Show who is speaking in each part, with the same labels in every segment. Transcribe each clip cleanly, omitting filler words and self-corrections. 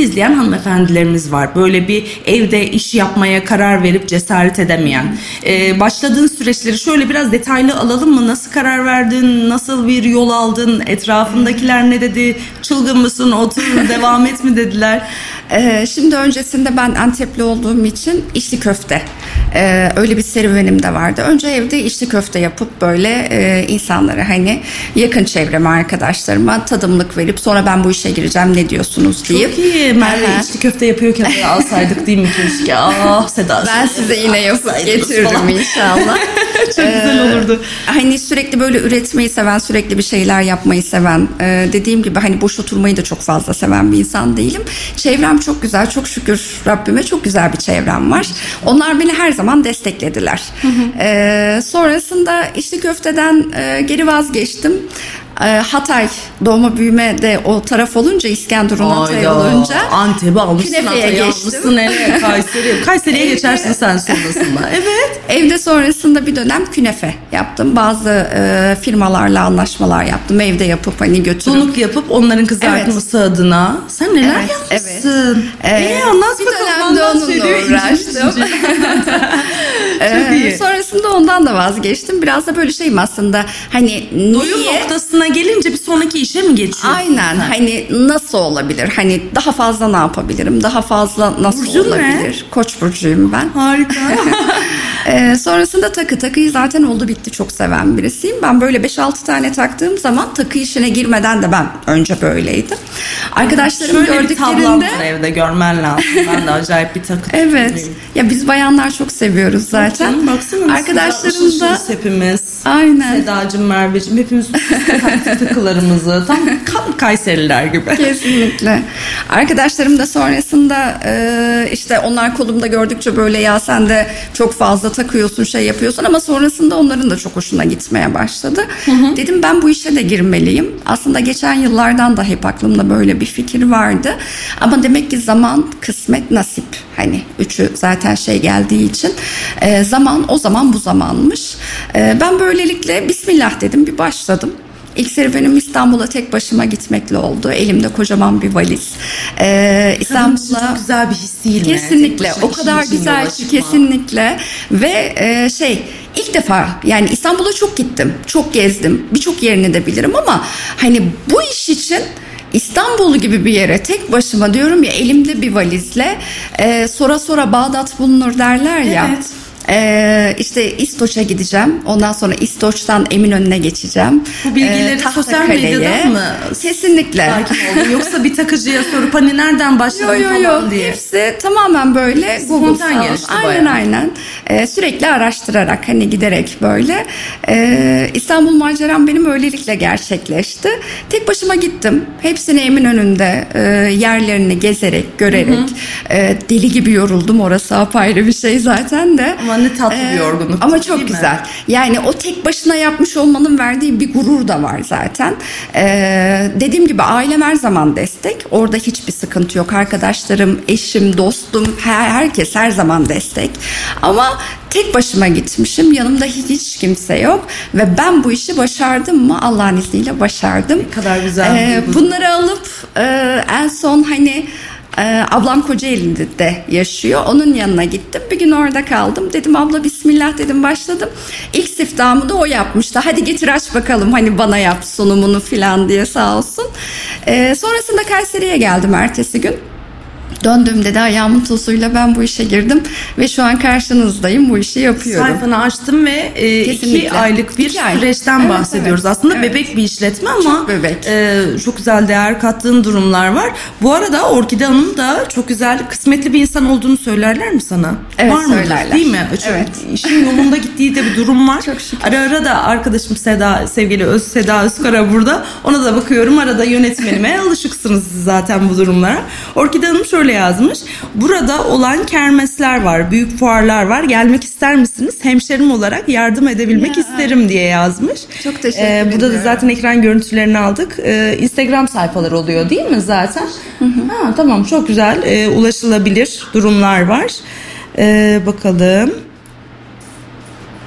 Speaker 1: izleyen hanımefendilerimiz var. Böyle bir evde iş yapmaya karar verip cesaret edemeyen. Başladığın süreçleri şöyle biraz detaylı alalım mı? Nasıl karar verdin? Nasıl bir yol aldın? Etrafındakiler ne dedi? Çılgın mısın? Otur, devam et mi dediler?
Speaker 2: Şimdi öncesinde ben Antepli olduğum için içli köfte. Öyle bir serüvenim de vardı. Önce evde içli köfte yapıp böyle insanlara, hani yakın çevreme, arkadaşlarıma tadımlık verip sonra ben bu işe gireceğim, ne diyorsunuz deyip.
Speaker 1: Çok iyi. Merve içli köfte yapıyorken de alsaydık değil mi keşke? Seda.
Speaker 2: Ben size yine yapıp getiririm inşallah.
Speaker 1: Çok güzel olurdu.
Speaker 2: Hani sürekli böyle üretmeyi seven, sürekli bir şeyler yapmayı seven, dediğim gibi hani boş oturmayı da çok fazla seven bir insan değilim. Çevrem çok güzel, çok şükür Rabbime çok güzel bir çevrem var. Onlar beni her zaman desteklediler. Sonrasında içli köfteden geri vazgeçtim. Hatay doğma büyüme de o taraf olunca, İskenderun Hatay olunca
Speaker 1: Antep'i almışsın,
Speaker 2: Künefe'ye
Speaker 1: Hatay'ı
Speaker 2: geçtim.
Speaker 1: almışsın, Kayseri'ye geçersin sen sonrasında. Evet.
Speaker 2: Evde sonrasında bir dönem künefe yaptım. Bazı firmalarla anlaşmalar yaptım. Evde yapıp hani götürüp.
Speaker 1: Sunuk yapıp onların kızartması adına. Sen neler yapmışsın? Anlat
Speaker 2: bir
Speaker 1: bakalım.
Speaker 2: dönemde onunla uğraştım. Sonrasında ondan da vazgeçtim. Biraz da böyle şeyim aslında. Hani
Speaker 1: doyum noktasına gelince bir sonraki işe mi geçiyorsun?
Speaker 2: Aynen. Hani nasıl olabilir? Hani daha fazla ne yapabilirim? Daha fazla nasıl
Speaker 1: Burcun
Speaker 2: olabilir?
Speaker 1: Ne?
Speaker 2: Koç burcuyum ben.
Speaker 1: Harika.
Speaker 2: Sonrasında takıyı zaten oldu bitti çok seven birisiyim. Ben böyle 5-6 tane taktığım zaman takı işine girmeden de ben önce böyleydim. Arkadaşlarım
Speaker 1: şöyle
Speaker 2: gördüklerinde...
Speaker 1: Şöyle bir tablam var evde, görmen lazım. Ben de acayip bir takı.
Speaker 2: Evet. Ya biz bayanlar çok seviyoruz zaten.
Speaker 1: Baksana.
Speaker 2: Arkadaşlarım da...
Speaker 1: hepimiz.
Speaker 2: Aynen.
Speaker 1: Sedacığım, Merveciğim hepimiz takılarımızı tam Kayseriler gibi.
Speaker 2: Kesinlikle. Arkadaşlarım da sonrasında işte onlar kolumda gördükçe böyle ya sen de çok fazla takıyorsun, şey yapıyorsun, ama sonrasında onların da çok hoşuna gitmeye başladı. Dedim ben bu işe de girmeliyim. Aslında geçen yıllardan da hep aklımda böyle bir fikir vardı. Ama demek ki zaman, kısmet, nasip. Hani üçü zaten şey geldiği için zaman o zaman bu zamanmış. Ben böylelikle bismillah dedim, bir başladım. İlk serüvenim İstanbul'a tek başıma gitmekle oldu. Elimde kocaman bir valiz. İstanbul'a
Speaker 1: çok güzel bir his değil mi?
Speaker 2: Kesinlikle. O kadar güzel ki, kesinlikle. Ve ilk defa yani İstanbul'a çok gittim. Çok gezdim. Birçok yerini de bilirim ama hani bu iş için İstanbul gibi bir yere tek başıma, diyorum ya, elimde bir valizle sonra Bağdat bulunur derler ya.
Speaker 1: Evet.
Speaker 2: İşte İstoç'a gideceğim. Ondan sonra İstoç'tan Eminönü'ne geçeceğim.
Speaker 1: Bu bilgileri sosyal medyadan mı?
Speaker 2: Kesinlikle.
Speaker 1: Takip oldum. Yoksa bir takıcıya sorup hani nereden başladın falan diye.
Speaker 2: Hepsi tamamen böyle
Speaker 1: Spontan gelişti bayağı.
Speaker 2: Aynen. Sürekli araştırarak, hani giderek böyle. İstanbul maceram benim öylelikle gerçekleşti. Tek başıma gittim. Hepsini Eminönü'nde yerlerini gezerek, görerek. Deli gibi yoruldum. Orası apayrı bir şey zaten de.
Speaker 1: Ama ne tatlı bir yorgunluk.
Speaker 2: Ama çok güzel. Yani o tek başına yapmış olmanın verdiği bir gurur da var zaten. Dediğim gibi ailem her zaman destek. Orada hiçbir sıkıntı yok. Arkadaşlarım, eşim, dostum, herkes her zaman destek. Ama tek başıma gitmişim. Yanımda hiç kimse yok. Ve ben bu işi başardım mı? Allah'ın izniyle başardım.
Speaker 1: Ne kadar güzel.
Speaker 2: Bunları alıp en son hani... ablam Kocaeli'de yaşıyor. Onun yanına gittim. Bir gün orada kaldım. Dedim abla bismillah dedim, başladım. İlk siftahımı da o yapmıştı. Hadi getir aç bakalım, hani bana yap sunumunu falan diye, sağ olsun. Sonrasında Kayseri'ye geldim ertesi gün. Döndüğümde de ayağımın tozuyla ben bu işe girdim ve şu an karşınızdayım, bu işi yapıyorum.
Speaker 1: Sayfanı açtım ve 2 aylık bir süreçten bahsediyoruz. Aslında bebek bir işletme ama çok güzel değer kattığın durumlar var. Bu arada Orkide Hanım da çok güzel, kısmetli bir insan olduğunu söylerler mi sana?
Speaker 2: Evet,
Speaker 1: var mı?
Speaker 2: söylerler.
Speaker 1: Değil mi?
Speaker 2: Evet.
Speaker 1: İşin yolunda gittiği de bir durum var.
Speaker 2: Çok şükür.
Speaker 1: Ara da arkadaşım sevgili Seda Özkara burada. Ona da bakıyorum. Arada yönetmenime alışıksınız zaten bu durumlara. Orkide Hanım şöyle yazmış. Burada olan kermesler var, büyük fuarlar var. Gelmek ister misiniz? Hemşerim olarak yardım edebilmek isterim diye yazmış.
Speaker 2: Çok teşekkür ederim.
Speaker 1: Burada da zaten ekran görüntülerini aldık. Instagram sayfaları oluyor değil mi zaten? Ha, tamam, çok güzel. Ulaşılabilir durumlar var. Bakalım.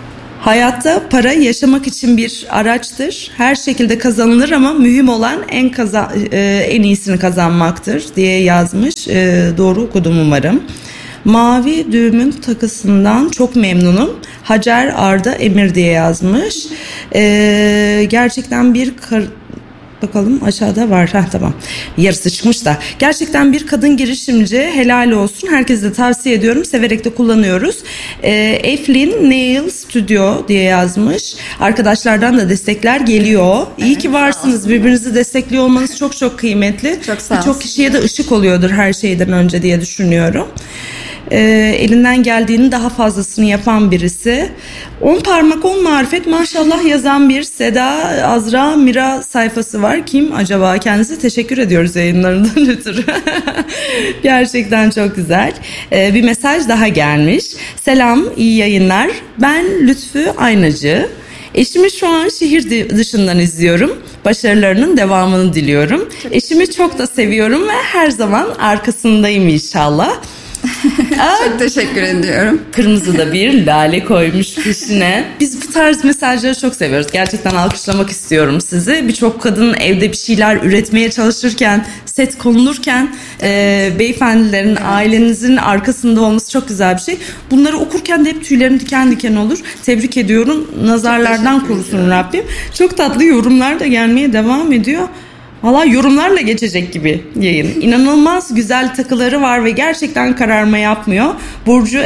Speaker 1: Hayatta para yaşamak için bir araçtır. Her şekilde kazanılır ama mühim olan en iyisini kazanmaktır diye yazmış. Doğru okudum umarım. Mavi düğümün takısından çok memnunum. Hacer Arda Emir diye yazmış. Gerçekten bir bakalım aşağıda var. Tamam. Yarısı çıkmış da. Gerçekten bir kadın girişimci. Helal olsun. Herkese de tavsiye ediyorum. Severek de kullanıyoruz. Eflin Nail Studio diye yazmış. Arkadaşlardan da destekler geliyor. İyi ki varsınız. Birbirinizi destekliyor olmanız çok çok kıymetli. Birçok kişiye de ışık oluyordur her şeyden önce diye düşünüyorum. Elinden geldiğinin daha fazlasını yapan birisi. 10 parmak 10 marifet maşallah yazan bir Seda Azra Mira sayfası var. Kim acaba? Kendisi teşekkür ediyoruz yayınlarından ötürü. Gerçekten çok güzel. Bir mesaj daha gelmiş. Selam, iyi yayınlar. Ben Lütfü Aynacı. Eşimi şu an şehir dışından izliyorum. Başarılarının devamını diliyorum. Eşimi çok da seviyorum ve her zaman arkasındayım inşallah.
Speaker 2: Çok teşekkür ediyorum.
Speaker 1: Kırmızı da bir lale koymuş peşine. Biz bu tarz mesajları çok seviyoruz. Gerçekten alkışlamak istiyorum sizi. Birçok kadın evde bir şeyler üretmeye çalışırken, set konulurken beyefendilerin, ailenizin arkasında olması çok güzel bir şey. Bunları okurken de hep tüylerim diken diken olur. Tebrik ediyorum. Nazarlardan korusun Rabbim. Çok tatlı yorumlar da gelmeye devam ediyor. Valla yorumlarla geçecek gibi yayın. İnanılmaz güzel takıları var ve gerçekten kararma yapmıyor. Burcu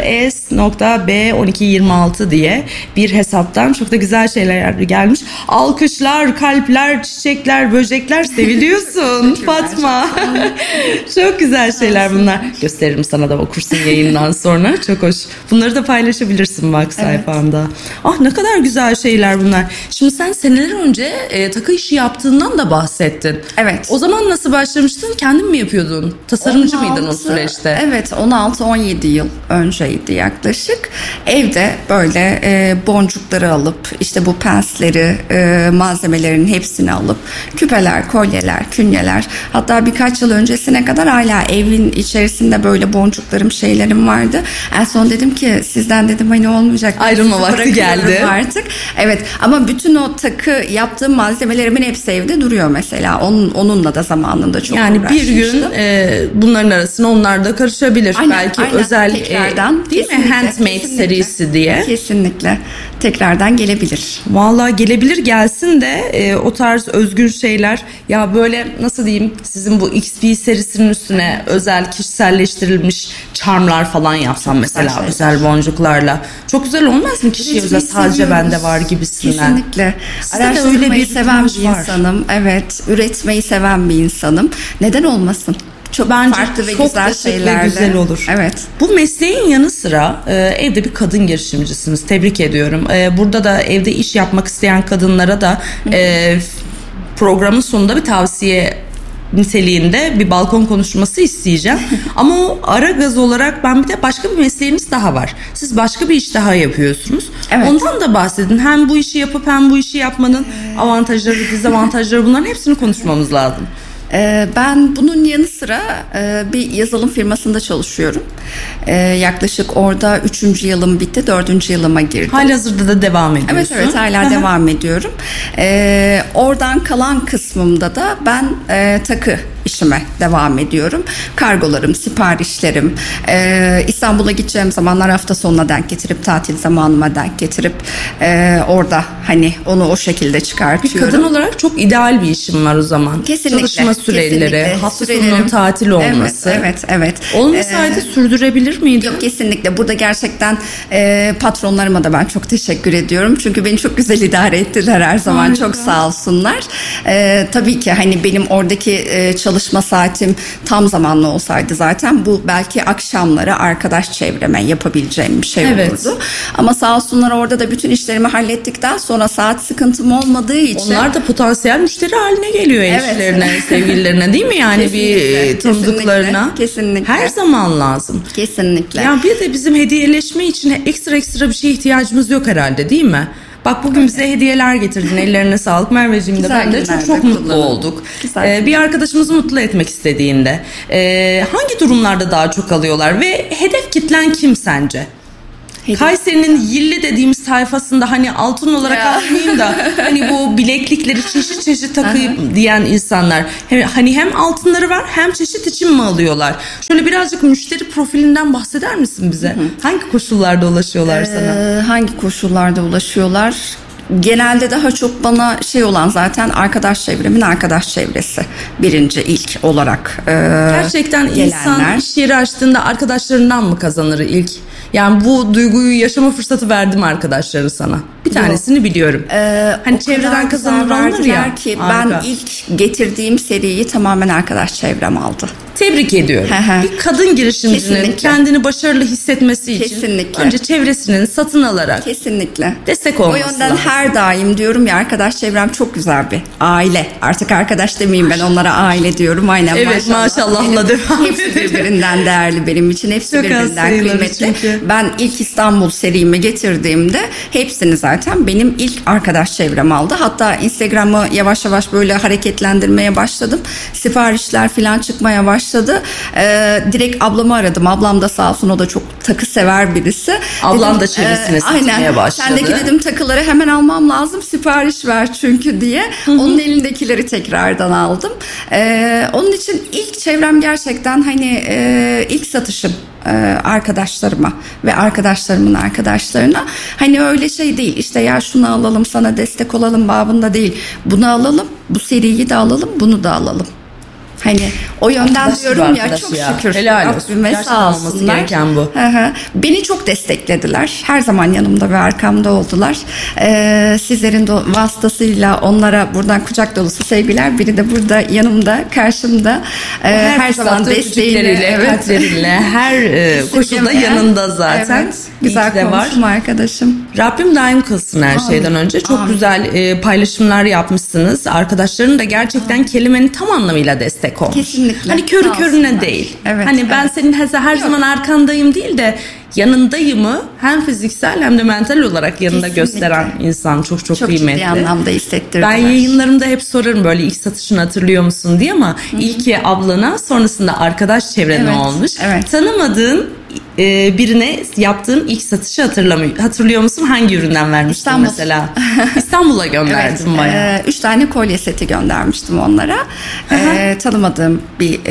Speaker 1: S.B1226 diye bir hesaptan çok da güzel şeyler gelmiş. Alkışlar, kalpler, çiçekler, böcekler, seviliyorsun Fatma. Çok güzel şeyler bunlar. Gösteririm sana da okursun yayından sonra. Çok hoş. Bunları da paylaşabilirsin bak sayfanda. Ah ne kadar güzel şeyler bunlar. Şimdi sen seneler önce takı işi yaptığından da bahsettin.
Speaker 2: Evet.
Speaker 1: O zaman nasıl başlamıştın? Kendin mi yapıyordun? Tasarımcı mıydın o süreçte?
Speaker 2: Evet, 16-17 yıl önceydi yaklaşık. Evde böyle boncukları alıp işte bu pensleri, malzemelerin hepsini alıp küpeler, kolyeler, künyeler, hatta birkaç yıl öncesine kadar hala evin içerisinde böyle boncuklarım, şeylerim vardı. En son dedim ki sizden dedim hani olmayacak.
Speaker 1: Ayrılma vakti geldi.
Speaker 2: Artık. Evet, ama bütün o takı yaptığım malzemelerimin hepsi evde duruyor mesela. Onunla da zamanında çok
Speaker 1: yani
Speaker 2: uğraşmıştım.
Speaker 1: Bir gün bunların arasına onlar da karışabilir.
Speaker 2: Aynen,
Speaker 1: Belki
Speaker 2: aynen.
Speaker 1: özel
Speaker 2: tekrardan,
Speaker 1: değil mi? Handmade serisi diye.
Speaker 2: Kesinlikle. Tekrardan gelebilir.
Speaker 1: Vallahi gelebilir, gelsin de o tarz özgün şeyler ya böyle nasıl diyeyim, sizin bu XP serisinin üstüne özel kişiselleştirilmiş charmlar falan yapsam mesela özel boncuklarla. Çok güzel olmaz mı? Kişiye özel sadece bende var gibisinden.
Speaker 2: Kesinlikle.
Speaker 1: Sizde
Speaker 2: Araştırmayı seven bir
Speaker 1: var.
Speaker 2: insanım. Evet. Üretmeyi seven bir insanım. Neden olmasın? Çok
Speaker 1: bence
Speaker 2: farklı ve
Speaker 1: çok
Speaker 2: güzel şeylerle.
Speaker 1: güzel olur.
Speaker 2: Evet.
Speaker 1: Bu mesleğin yanı sıra evde bir kadın girişimcisiniz. Tebrik ediyorum. Burada da evde iş yapmak isteyen kadınlara da programın sonunda bir tavsiye niteliğinde bir balkon konuşması isteyeceğim. Ama o ara gaz olarak ben bir de başka bir mesleğiniz daha var. Siz başka bir iş daha yapıyorsunuz.
Speaker 2: Evet.
Speaker 1: Ondan da bahsedin. Hem bu işi yapıp hem bu işi yapmanın avantajları, dezavantajları, bunların hepsini konuşmamız lazım.
Speaker 2: Ben bunun yanı sıra bir yazılım firmasında çalışıyorum. Yaklaşık orada 3. yılım bitti, 4. yılıma girdim.
Speaker 1: Halihazırda da devam ediyorsun.
Speaker 2: Evet hala devam ediyorum. Oradan kalan kısmımda da ben takı işime devam ediyorum. Kargolarım, siparişlerim, İstanbul'a gideceğim zamanlar hafta sonuna denk getirip, tatil zamanıma denk getirip orada hani onu o şekilde çıkartıyorum.
Speaker 1: Bir kadın olarak çok ideal bir işim var o zaman.
Speaker 2: Kesinlikle.
Speaker 1: Çalışma süreleri, hafta sonunun tatil olması.
Speaker 2: Evet.
Speaker 1: Olmasaydı sürdürebilir miydi?
Speaker 2: Yok, kesinlikle. Burada gerçekten patronlarıma da ben çok teşekkür ediyorum. Çünkü beni çok güzel idare ettiler her zaman.
Speaker 1: Harika.
Speaker 2: Çok sağ olsunlar. Tabii ki hani benim oradaki çalışma saatim tam zamanlı olsaydı zaten bu belki akşamları arkadaş çevreme yapabileceğim bir şey olurdu. Ama sağ olsunlar orada da bütün işlerimi hallettikten sonra saat sıkıntım olmadığı için.
Speaker 1: Onlar da potansiyel müşteri haline geliyor eşlerine, sevgililerine, değil mi? Yani kesinlikle, bir tanıdıklarına.
Speaker 2: Kesinlikle.
Speaker 1: Her zaman lazım.
Speaker 2: Kesinlikle.
Speaker 1: Ya bir de bizim hediyeleşme için ekstra bir şeye ihtiyacımız yok herhalde, değil mi? Bak bugün bize hediyeler getirdin. Ellerine sağlık Merveciğim de, ben de çok mutlu olduk. Bir arkadaşımızı mutlu etmek istediğinde hangi durumlarda daha çok alıyorlar ve hedef kitlen kim sence? Kayseri'nin Yilli dediğimiz sayfasında hani altın olarak almayayım da hani bu bileklikleri çeşit çeşit takayım diyen insanlar hani hem altınları var hem çeşit için mi alıyorlar? Şöyle birazcık müşteri profilinden bahseder misin bize? Hangi koşullarda ulaşıyorlar sana?
Speaker 2: Hangi koşullarda ulaşıyorlar? Genelde daha çok bana olan zaten arkadaş çevremin arkadaş çevresi birinci ilk olarak
Speaker 1: Gerçekten
Speaker 2: gelenler.
Speaker 1: İnsan iş yeri açtığında arkadaşlarından mı kazanır ilk? Yani bu duyguyu yaşama fırsatı verdim arkadaşları sana. Bir tanesini biliyorum. Hani çevreden kazanılır ya.
Speaker 2: Ki ben ilk getirdiğim seriyi tamamen arkadaş çevrem aldı.
Speaker 1: Tebrik ediyorum. Bir kadın girişimcinin kendini başarılı hissetmesi için önce çevresinin satın alarak destek olması
Speaker 2: lazım. O yönden
Speaker 1: lazım.
Speaker 2: Her daim diyorum ya, arkadaş çevrem çok güzel bir aile. Artık arkadaş demeyeyim, ben onlara aile diyorum. Aynen,
Speaker 1: evet, maşallahla devam
Speaker 2: hepsi birbirinden değerli benim için. Hepsi
Speaker 1: çok
Speaker 2: birbirinden kıymetli. Ben ilk İstanbul serimi getirdiğimde hepsini zaten benim ilk arkadaş çevrem aldı. Hatta Instagram'ı yavaş yavaş böyle hareketlendirmeye başladım. Siparişler falan çıkmaya başladı. Direkt ablamı aradım. Ablam da sağ olsun, o da çok takı sever birisi.
Speaker 1: Ablam dedim, da çevresine satmaya başladı.
Speaker 2: Sendeki dedim takıları hemen almam lazım, sipariş ver çünkü diye. Onun elindekileri tekrardan aldım. Onun için ilk çevrem gerçekten hani ilk satışım arkadaşlarıma ve arkadaşlarımın arkadaşlarına. Hani öyle şey değil, işte ya şunu alalım sana destek olalım babında değil. Bunu alalım, bu seriyi de alalım, bunu da alalım. Hani o yönden arkadaş diyorum ya, çok şükür.
Speaker 1: Helal olsun. Gerçekten olması gereken bu.
Speaker 2: Beni çok desteklediler. Her zaman yanımda ve arkamda oldular. Sizlerin vasıtasıyla onlara buradan kucak dolusu sevgiler. Biri de burada yanımda, karşımda. Her zaman desteğiyle, kalpleriyle,
Speaker 1: her koşulda yanında zaten.
Speaker 2: Evet. Güzel komşum, arkadaşım.
Speaker 1: Rabbim daim kılsın her şeyden önce. Çok güzel paylaşımlar yapmışsınız. Arkadaşların da gerçekten kelimenin tam anlamıyla destek olmuş.
Speaker 2: Kesinlikle.
Speaker 1: Hani körü körüne değil.
Speaker 2: Evet,
Speaker 1: hani ben senin her zaman arkandayım değil de yanındayımı hem fiziksel hem de mental olarak yanında gösteren insan çok kıymetli. Çok
Speaker 2: ciddi anlamda hissettirdiler.
Speaker 1: Ben yayınlarımda hep sorarım böyle ilk satışını hatırlıyor musun diye, ama ilki ablana, sonrasında arkadaş çevrene olmuş. Evet. Tanımadığın birine yaptığın ilk satışı hatırlıyor musun? Hangi üründen vermiştin mesela? İstanbul'a gönderdim bayağı.
Speaker 2: 3 tane kolye seti göndermiştim onlara. Tanımadığım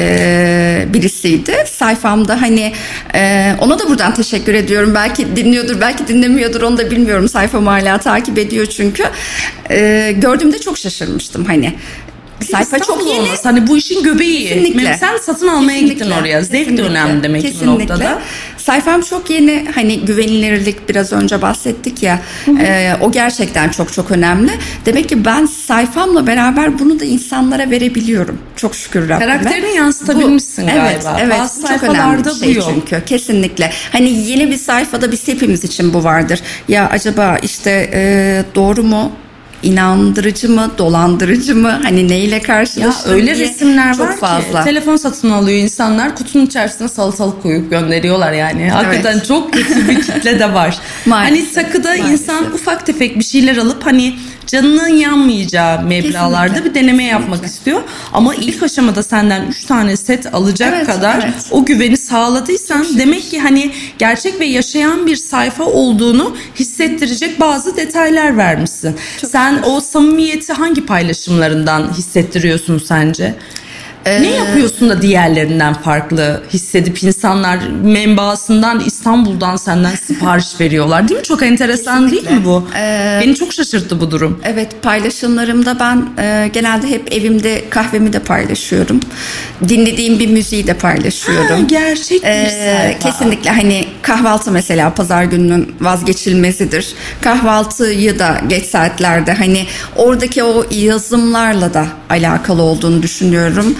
Speaker 2: birisiydi. Sayfamda hani ona da buradan teşekkür ediyorum. Belki dinliyordur, belki dinlemiyordur, onu da bilmiyorum. Sayfamı hala takip ediyor çünkü. Gördüğümde çok şaşırmıştım hani. Sayfa çok yeni.
Speaker 1: Hani bu işin göbeği.
Speaker 2: Kesinlikle.
Speaker 1: Sen satın almaya gittin oraya. Zevk de önemli demek ki bu noktada.
Speaker 2: Sayfam çok yeni. Hani güvenilirlik biraz önce bahsettik ya. O gerçekten çok önemli. Demek ki ben sayfamla beraber bunu da insanlara verebiliyorum. Çok şükür Rabbime.
Speaker 1: Karakterini yansıtabilmişsin galiba.
Speaker 2: Evet.
Speaker 1: Bazı
Speaker 2: çok önemli bir şey
Speaker 1: bu
Speaker 2: çünkü. Kesinlikle. Hani yeni bir sayfada biz hepimiz için bu vardır. Ya acaba işte doğru mu? İnandırıcı mı, dolandırıcı mı, hani neyle karşılaştığım
Speaker 1: öyle resimler
Speaker 2: çok
Speaker 1: var
Speaker 2: fazla.
Speaker 1: Ki telefon satın alıyor insanlar, kutunun içerisine salatalık koyup gönderiyorlar yani. Hakikaten çok kötü bir kitle de var. Hani takıda insan ufak tefek bir şeyler alıp hani canının yanmayacağı meblağlarda bir deneme yapmak istiyor. Ama ilk aşamada senden 3 tane set alacak kadar o güveni sağladıysan demek ki hani gerçek ve yaşayan bir sayfa olduğunu hissettirecek bazı detaylar vermişsin. Sen o samimiyeti hangi paylaşımlarından hissettiriyorsun sence? Ne yapıyorsun da diğerlerinden farklı hissedip insanlar menbaasından İstanbul'dan senden sipariş veriyorlar, değil mi? Çok enteresan değil mi bu? Beni çok şaşırttı bu durum.
Speaker 2: Evet, paylaşımlarımda ben genelde hep evimde kahvemi de paylaşıyorum. Dinlediğim bir müziği de paylaşıyorum.
Speaker 1: Gerçek bir sayfa.
Speaker 2: Kesinlikle hani kahvaltı mesela pazar gününün vazgeçilmezidir. Kahvaltıyı da geç saatlerde hani oradaki o yazımlarla da alakalı olduğunu düşünüyorum.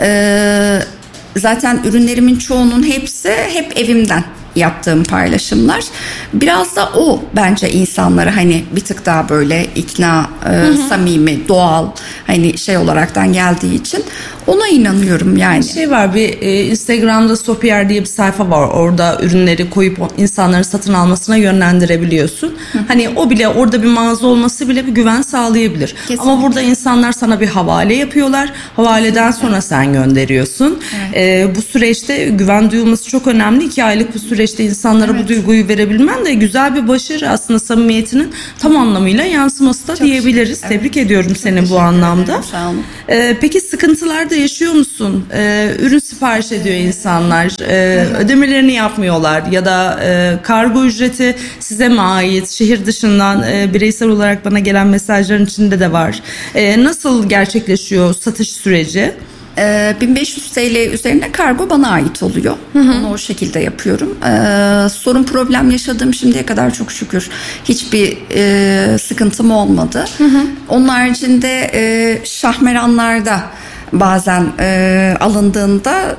Speaker 2: Zaten ürünlerimin çoğunun hepsi hep evimden yaptığım paylaşımlar. Biraz da o bence insanları hani bir tık daha böyle ikna, samimi, doğal hani şey olaraktan geldiği için Ona inanıyorum yani.
Speaker 1: Bir şey var, bir Instagram'da Sopier diye bir sayfa var. Orada ürünleri koyup insanların satın almasına yönlendirebiliyorsun. Hani o bile, orada bir mağaza olması bile bir güven sağlayabilir.
Speaker 2: Kesinlikle.
Speaker 1: Ama burada insanlar sana bir havale yapıyorlar. Havaleden sonra sen gönderiyorsun. Bu süreçte güven duyulması çok önemli. 2 aylık bu süreçte insanlara bu duyguyu verebilmen de güzel bir başarı, aslında samimiyetinin tam anlamıyla yansıması da çok diyebiliriz. Evet. Tebrik ediyorum seni bu anlamda.
Speaker 2: Sağ olun.
Speaker 1: Peki sıkıntılar da yaşıyor musun? Ürün sipariş ediyor insanlar, ödemelerini yapmıyorlar ya da kargo ücreti size mi ait? Şehir dışından bireysel olarak bana gelen mesajların içinde de var. Nasıl gerçekleşiyor satış süreci?
Speaker 2: 1500 TL üzerine kargo bana ait oluyor. Onu o şekilde yapıyorum. Sorun problem yaşadığım şimdiye kadar çok şükür hiçbir sıkıntım olmadı. Onun haricinde şahmeranlarda bazen alındığında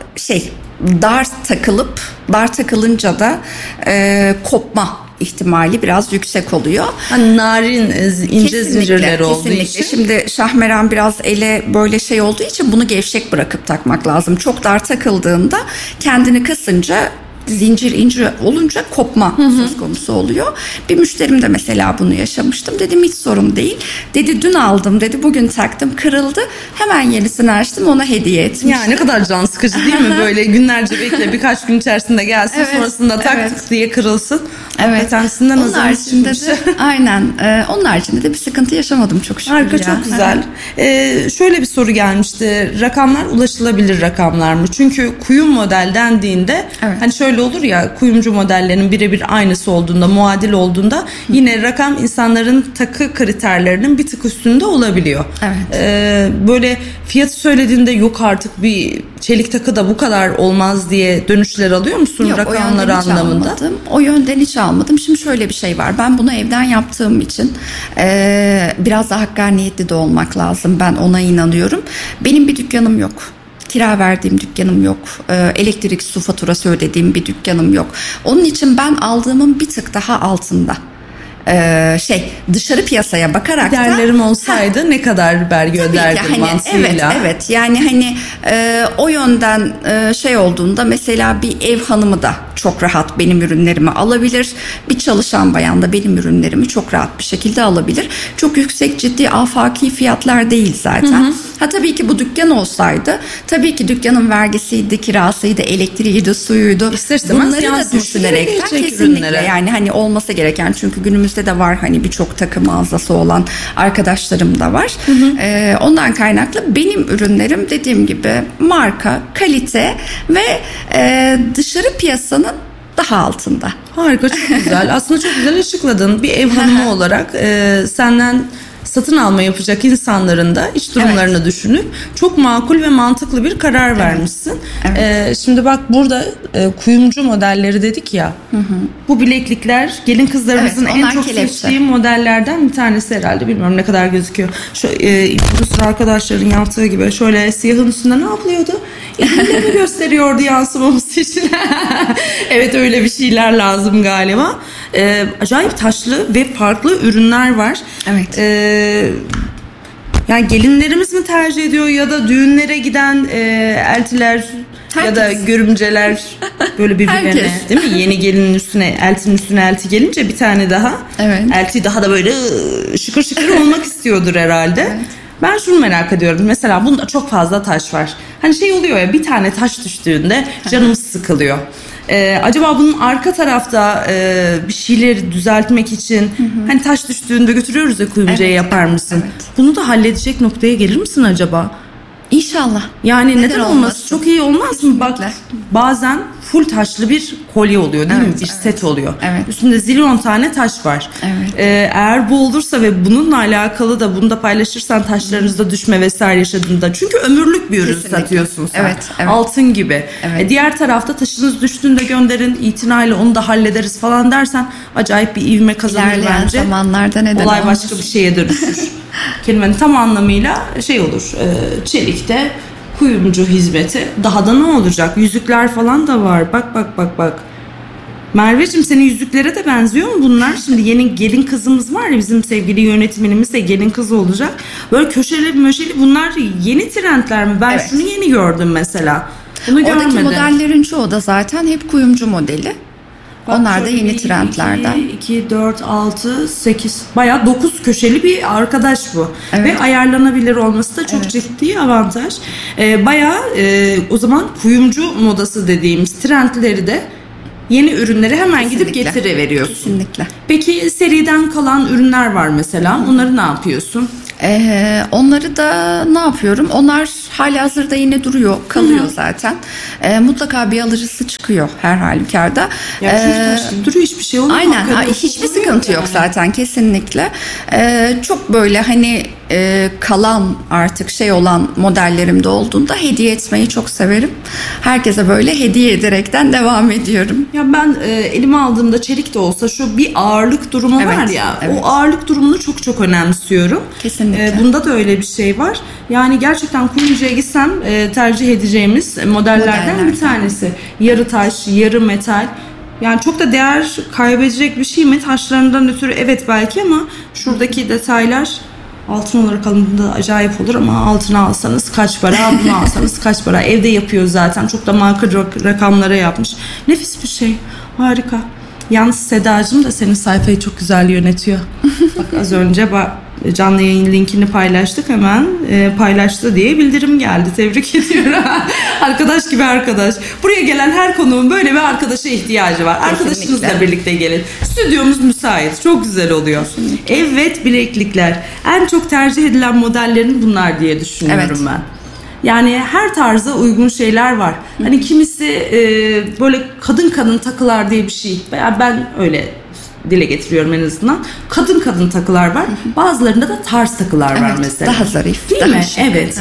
Speaker 2: dar takılınca da kopma ihtimali biraz yüksek oluyor.
Speaker 1: Narin, ince zincirler olduğu için.
Speaker 2: Şimdi şahmeran biraz ele böyle olduğu için bunu gevşek bırakıp takmak lazım. Çok dar takıldığında kendini kasınca, zincir ince olunca kopma söz konusu oluyor. Bir müşterim de mesela bunu yaşamıştım. Dedim hiç sorun değil. Dedi dün aldım dedi, bugün taktım, kırıldı. Hemen yenisini açtım, ona hediye etmiştim.
Speaker 1: Yani ne kadar can sıkıcı değil mi? Böyle günlerce bekle, birkaç gün içerisinde gelsin, sonrasında tak diye kırılsın.
Speaker 2: Evet.
Speaker 1: Onun haricinde de
Speaker 2: aynen. Onun haricinde de bir sıkıntı yaşamadım çok şükür.
Speaker 1: Harika, çok güzel. Şöyle bir soru gelmişti. Rakamlar ulaşılabilir rakamlar mı? Çünkü kuyum model dendiğinde hani şöyle olur ya, kuyumcu modellerinin birebir aynısı olduğunda, muadil olduğunda yine rakam insanların takı kriterlerinin bir tık üstünde olabiliyor.
Speaker 2: Evet.
Speaker 1: Böyle fiyatı söylediğinde yok artık bir çelik takı da bu kadar olmaz diye dönüşler alıyor musun?
Speaker 2: Yok,
Speaker 1: rakamları anlamında?
Speaker 2: O yönden hiç almadım. Şimdi şöyle bir şey var. Ben bunu evden yaptığım için biraz daha hakkaniyetli de olmak lazım. Ben ona inanıyorum. Benim bir dükkanım yok. Kira verdiğim dükkanım yok. Elektrik, su faturası ödediğim bir dükkanım yok. Onun için ben aldığımın bir tık daha altında. Dışarı piyasaya bakarak
Speaker 1: giderlerim olsaydı ne kadar vergi öderdim mantığıyla.
Speaker 2: Evet yani o yönden olduğunda mesela bir ev hanımı da çok rahat benim ürünlerimi alabilir. Bir çalışan bayan da benim ürünlerimi çok rahat bir şekilde alabilir. Çok yüksek, ciddi, afaki fiyatlar değil zaten. Tabii ki bu dükkan olsaydı, tabii ki dükkanın vergisiydi, kirasıydı, elektriğiydi, suyuydu. Bunları da düşünerekten kesinlikle yani olması gereken, çünkü günümüzde de var bir takı mağazası olan arkadaşlarım da var. Ondan kaynaklı benim ürünlerim dediğim gibi marka, kalite ve dışarı piyasanın daha altında.
Speaker 1: Harika, çok güzel. Aslında çok güzel açıkladın. Bir ev hanımı olarak senden satın alma yapacak insanların da iç durumlarını düşünüp çok makul ve mantıklı bir karar vermişsin. Evet. Şimdi bak burada kuyumcu modelleri dedik ya. Bu bileklikler gelin kızlarımızın en çok seçtiği modellerden bir tanesi herhalde. Bilmiyorum ne kadar gözüküyor. Şu influencer arkadaşların yaptığı gibi şöyle siyahın üstünde ne yapılıyordu? Elinde mi gösteriyordu yansımaması için? Evet, öyle bir şeyler lazım galiba. Acayip taşlı ve farklı ürünler var.
Speaker 2: Evet.
Speaker 1: Yani gelinlerimiz mi tercih ediyor ya da düğünlere giden eltiler ya da görümceler böyle birbirlerine, değil mi? Yeni gelinin üstüne, eltinin üstüne elti gelince bir tane daha.
Speaker 2: Evet.
Speaker 1: Elti daha da böyle şıkır şıkır olmak istiyordur herhalde. Evet. Ben şunu merak ediyorum. Mesela bunda çok fazla taş var. Hani oluyor ya, bir tane taş düştüğünde canımız sıkılıyor. Acaba bunun arka tarafta bir şeyleri düzeltmek için hani taş düştüğünde götürüyoruz ya kuyumcuya, yapar mısın? Evet. Bunu da halledecek noktaya gelir misin acaba?
Speaker 2: İnşallah.
Speaker 1: Yani neden olmaz? Çok iyi olmaz kesinlikle mı? Bak bazen full taşlı bir kolye oluyor değil mi? Bir set oluyor. Evet. Üstünde zilyon tane taş var. Evet. Eğer bu olursa ve bununla alakalı da bunu da paylaşırsan, taşlarınızda düşme vesaire yaşadığında, çünkü ömürlük bir ürün kesinlikle satıyorsun sen. Evet. Altın gibi. Evet. Diğer tarafta taşınız düştüğünde gönderin, itinayla onu da hallederiz falan dersen acayip bir ivme kazanır
Speaker 2: İlerleyen
Speaker 1: bence.
Speaker 2: Zamanlarda neden
Speaker 1: olay başka bir şeye dönüşür. Kelimenin tam anlamıyla olur. Çelikte kuyumcu hizmeti. Daha da ne olacak? Yüzükler falan da var. Bak. Merveciğim, senin yüzüklere de benziyor mu bunlar? Şimdi yeni gelin kızımız var ya, bizim sevgili yönetmenimiz de gelin kızı olacak. Böyle köşeli möşeli, bunlar yeni trendler mi? Ben şunu yeni gördüm mesela. Bunu
Speaker 2: Oradaki
Speaker 1: görmedim.
Speaker 2: modellerin çoğu da zaten hep kuyumcu modeli. Onlar da yeni trendlerden.
Speaker 1: 2, 4, 6, 8, bayağı 9 köşeli bir arkadaş bu.
Speaker 2: Evet.
Speaker 1: Ve ayarlanabilir olması da çok ciddi avantaj. Bayağı o zaman kuyumcu modası dediğimiz trendleri de, yeni ürünleri hemen gidip getiriveriyorsun.
Speaker 2: Kesinlikle.
Speaker 1: Peki seriden kalan ürünler var mesela. Onları ne yapıyorsun?
Speaker 2: Onları da ne yapıyorum? Onlar halihazırda yine kalıyor zaten. Mutlaka bir alıcısı çıkıyor her halükarda.
Speaker 1: Ya çünkü taşlayıp duruyor, hiçbir şey olmuyor.
Speaker 2: Aynen. Hiçbir sıkıntı yok zaten, kesinlikle. Çok böyle hani kalan artık olan modellerimde olduğunda hediye etmeyi çok severim. Herkese böyle hediye ederekten devam ediyorum.
Speaker 1: Ya ben elime aldığımda çelik de olsa şu bir ağırlık durumu var ya, o ağırlık durumunu çok çok önemsiyorum.
Speaker 2: Kesinlikle.
Speaker 1: Bunda da öyle bir şey var. Yani gerçekten kuyumcuya gitsem tercih edeceğimiz modellerden bir tanesi. Yarı taş, yarı metal. Yani çok da değer kaybedecek bir şey mi? Taşlarından ötürü evet belki, ama şuradaki detaylar altın olarak alındığında acayip olur, ama altına alsanız kaç para, bunu alsanız kaç para. Evde yapıyor zaten. Çok da makul rakamlara yapmış. Nefis bir şey. Harika. Yalnız Sedacığım da senin sayfayı çok güzel yönetiyor. Bak az önce canlı yayın linkini paylaştık, hemen paylaştı diye bildirim geldi. Tebrik ediyorum. Arkadaş gibi arkadaş. Buraya gelen her konuğun böyle bir arkadaşa ihtiyacı var.
Speaker 2: Kesinlikle.
Speaker 1: Arkadaşınızla birlikte gelin. Stüdyomuz müsait. Çok güzel oluyor. Kesinlikle. Evet, bileklikler. En çok tercih edilen modellerin bunlar diye düşünüyorum ben. Yani her tarza uygun şeyler var. Hani kimisi böyle kadın takılar diye bir şey. Ben öyle dile getiriyorum en azından. Kadın takılar var. Bazılarında da tarz takılar var mesela.
Speaker 2: Daha zarif.
Speaker 1: Değil
Speaker 2: daha
Speaker 1: mi?
Speaker 2: şık.
Speaker 1: Evet.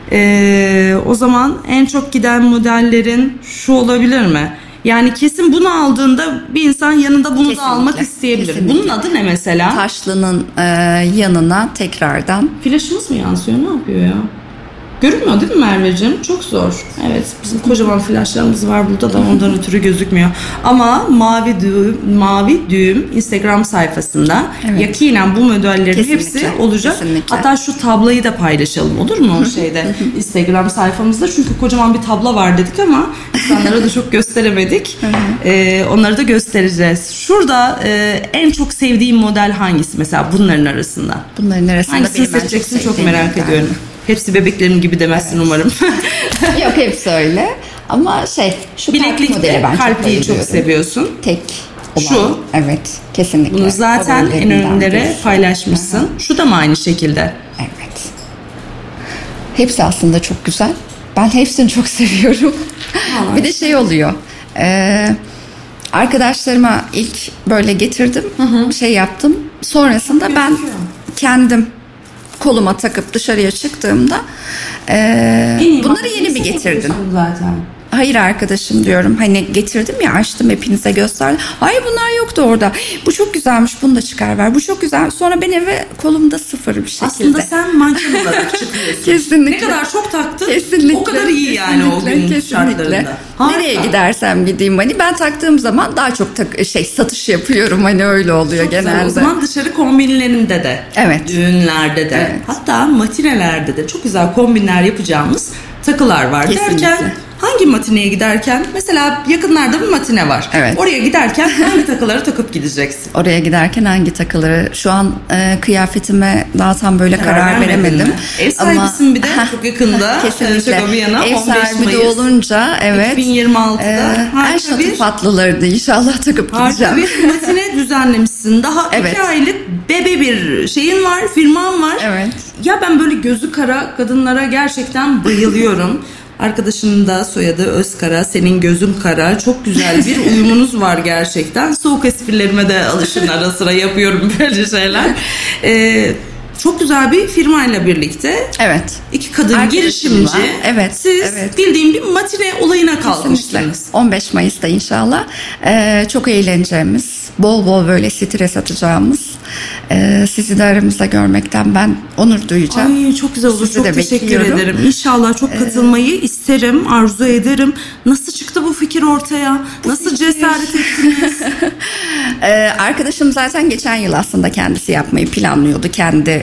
Speaker 1: O zaman en çok giden modellerin şu olabilir mi? Yani kesin bunu aldığında bir insan yanında bunu da almak isteyebilir.
Speaker 2: Kesinlikle.
Speaker 1: Bunun adı ne mesela?
Speaker 2: Taşlının yanına tekrardan.
Speaker 1: Flaşımız mı yansıyor? Ne yapıyor ya? Görünmüyor değil mi Merveciğim? Çok zor. Evet, bizim kocaman flaşlarımız var burada da ondan ötürü gözükmüyor. Ama mavi düğüm Instagram sayfasında yakinen bu modellerin hepsi olacak.
Speaker 2: Kesinlikle.
Speaker 1: Hatta şu tablayı da paylaşalım, olur mu o şeyde Instagram sayfamızda? Çünkü kocaman bir tablo var dedik ama insanlara da çok gösteremedik. Onları da göstereceğiz. Şurada en çok sevdiğim model hangisi mesela bunların arasında?
Speaker 2: Bunların arasında
Speaker 1: hangisini seçeceksin, çok merak ediyorum. Hepsi bebeklerim gibi demezsin umarım.
Speaker 2: Yok, hepsi öyle. Ama şu
Speaker 1: bileklik
Speaker 2: modeli ben
Speaker 1: kalpliyi çok seviyorsun.
Speaker 2: Tek olan.
Speaker 1: Şu.
Speaker 2: Evet, kesinlikle.
Speaker 1: Bunu zaten en önlere paylaşmışsın. Şu da mı aynı şekilde?
Speaker 2: Evet. Hepsi aslında çok güzel. Ben hepsini çok seviyorum. Bir de oluyor. Arkadaşlarıma ilk böyle getirdim. Yaptım. Sonrasında ben kendim koluma takıp dışarıya çıktığımda bunları yeni mi getirdin?
Speaker 1: Zaten.
Speaker 2: Hayır arkadaşım diyorum, hani getirdim ya, açtım hepinize gösterdim. Hayır, bunlar yoktu orada. Bu çok güzelmiş, bunu da çıkar ver. Bu çok güzel. Sonra ben eve kolumda sıfır bir şekilde.
Speaker 1: Aslında sen manken olarak çıkıyorsun.
Speaker 2: Kesinlikle.
Speaker 1: Ne kadar çok taktın,
Speaker 2: kesinlikle,
Speaker 1: o kadar iyi yani o gün şartlarında.
Speaker 2: Nereye gidersem gideyim, hani ben taktığım zaman daha çok satış yapıyorum, hani öyle oluyor çok genelde.
Speaker 1: O zaman dışarı kombinlerinde de, düğünlerde de, hatta matinelerde de çok güzel kombinler yapacağımız takılar var.
Speaker 2: Kesinlikle.
Speaker 1: Derken hangi matineye giderken, mesela yakınlarda bir matine var.
Speaker 2: Evet.
Speaker 1: Oraya giderken hangi takıları takıp gideceksin?
Speaker 2: Oraya giderken hangi takıları? Şu an kıyafetime daha tam böyle karar veremedim.
Speaker 1: Ev sahibisin bir de çok yakında.
Speaker 2: Kesinlikle.
Speaker 1: Şaka bir yana,
Speaker 2: ev
Speaker 1: 15
Speaker 2: sahibi
Speaker 1: Mayıs
Speaker 2: de olunca
Speaker 1: 2026'da
Speaker 2: en şatafatlıları da inşallah takıp gideceğim.
Speaker 1: Bir matine düzenlemişsin. Daha 2 aylık bebe bir şeyin var, firman var.
Speaker 2: Evet.
Speaker 1: Ya ben böyle gözü kara kadınlara gerçekten bayılıyorum. Arkadaşının da soyadı Özkara, senin gözün kara. Çok güzel bir uyumunuz var gerçekten. Soğuk esprilerime de alışın, ara sıra yapıyorum böyle şeyler. Çok güzel bir firmayla birlikte.
Speaker 2: Evet.
Speaker 1: 2 kadın girişimci.
Speaker 2: Evet.
Speaker 1: Siz bildiğim bir matine olayına kalkmışsınız.
Speaker 2: 15 Mayıs'ta inşallah çok eğleneceğimiz, bol bol böyle stres atacağımız Sizi de aramızda görmekten ben onur duyacağım.
Speaker 1: Ay çok güzel olur.
Speaker 2: Sizi
Speaker 1: çok
Speaker 2: de
Speaker 1: teşekkür
Speaker 2: bekliyorum.
Speaker 1: ederim. İnşallah çok katılmayı isterim, arzu ederim. Nasıl çıktı bu fikir ortaya? Nasıl cesaret ettiniz?
Speaker 2: Arkadaşım zaten geçen yıl aslında kendisi yapmayı planlıyordu. Kendi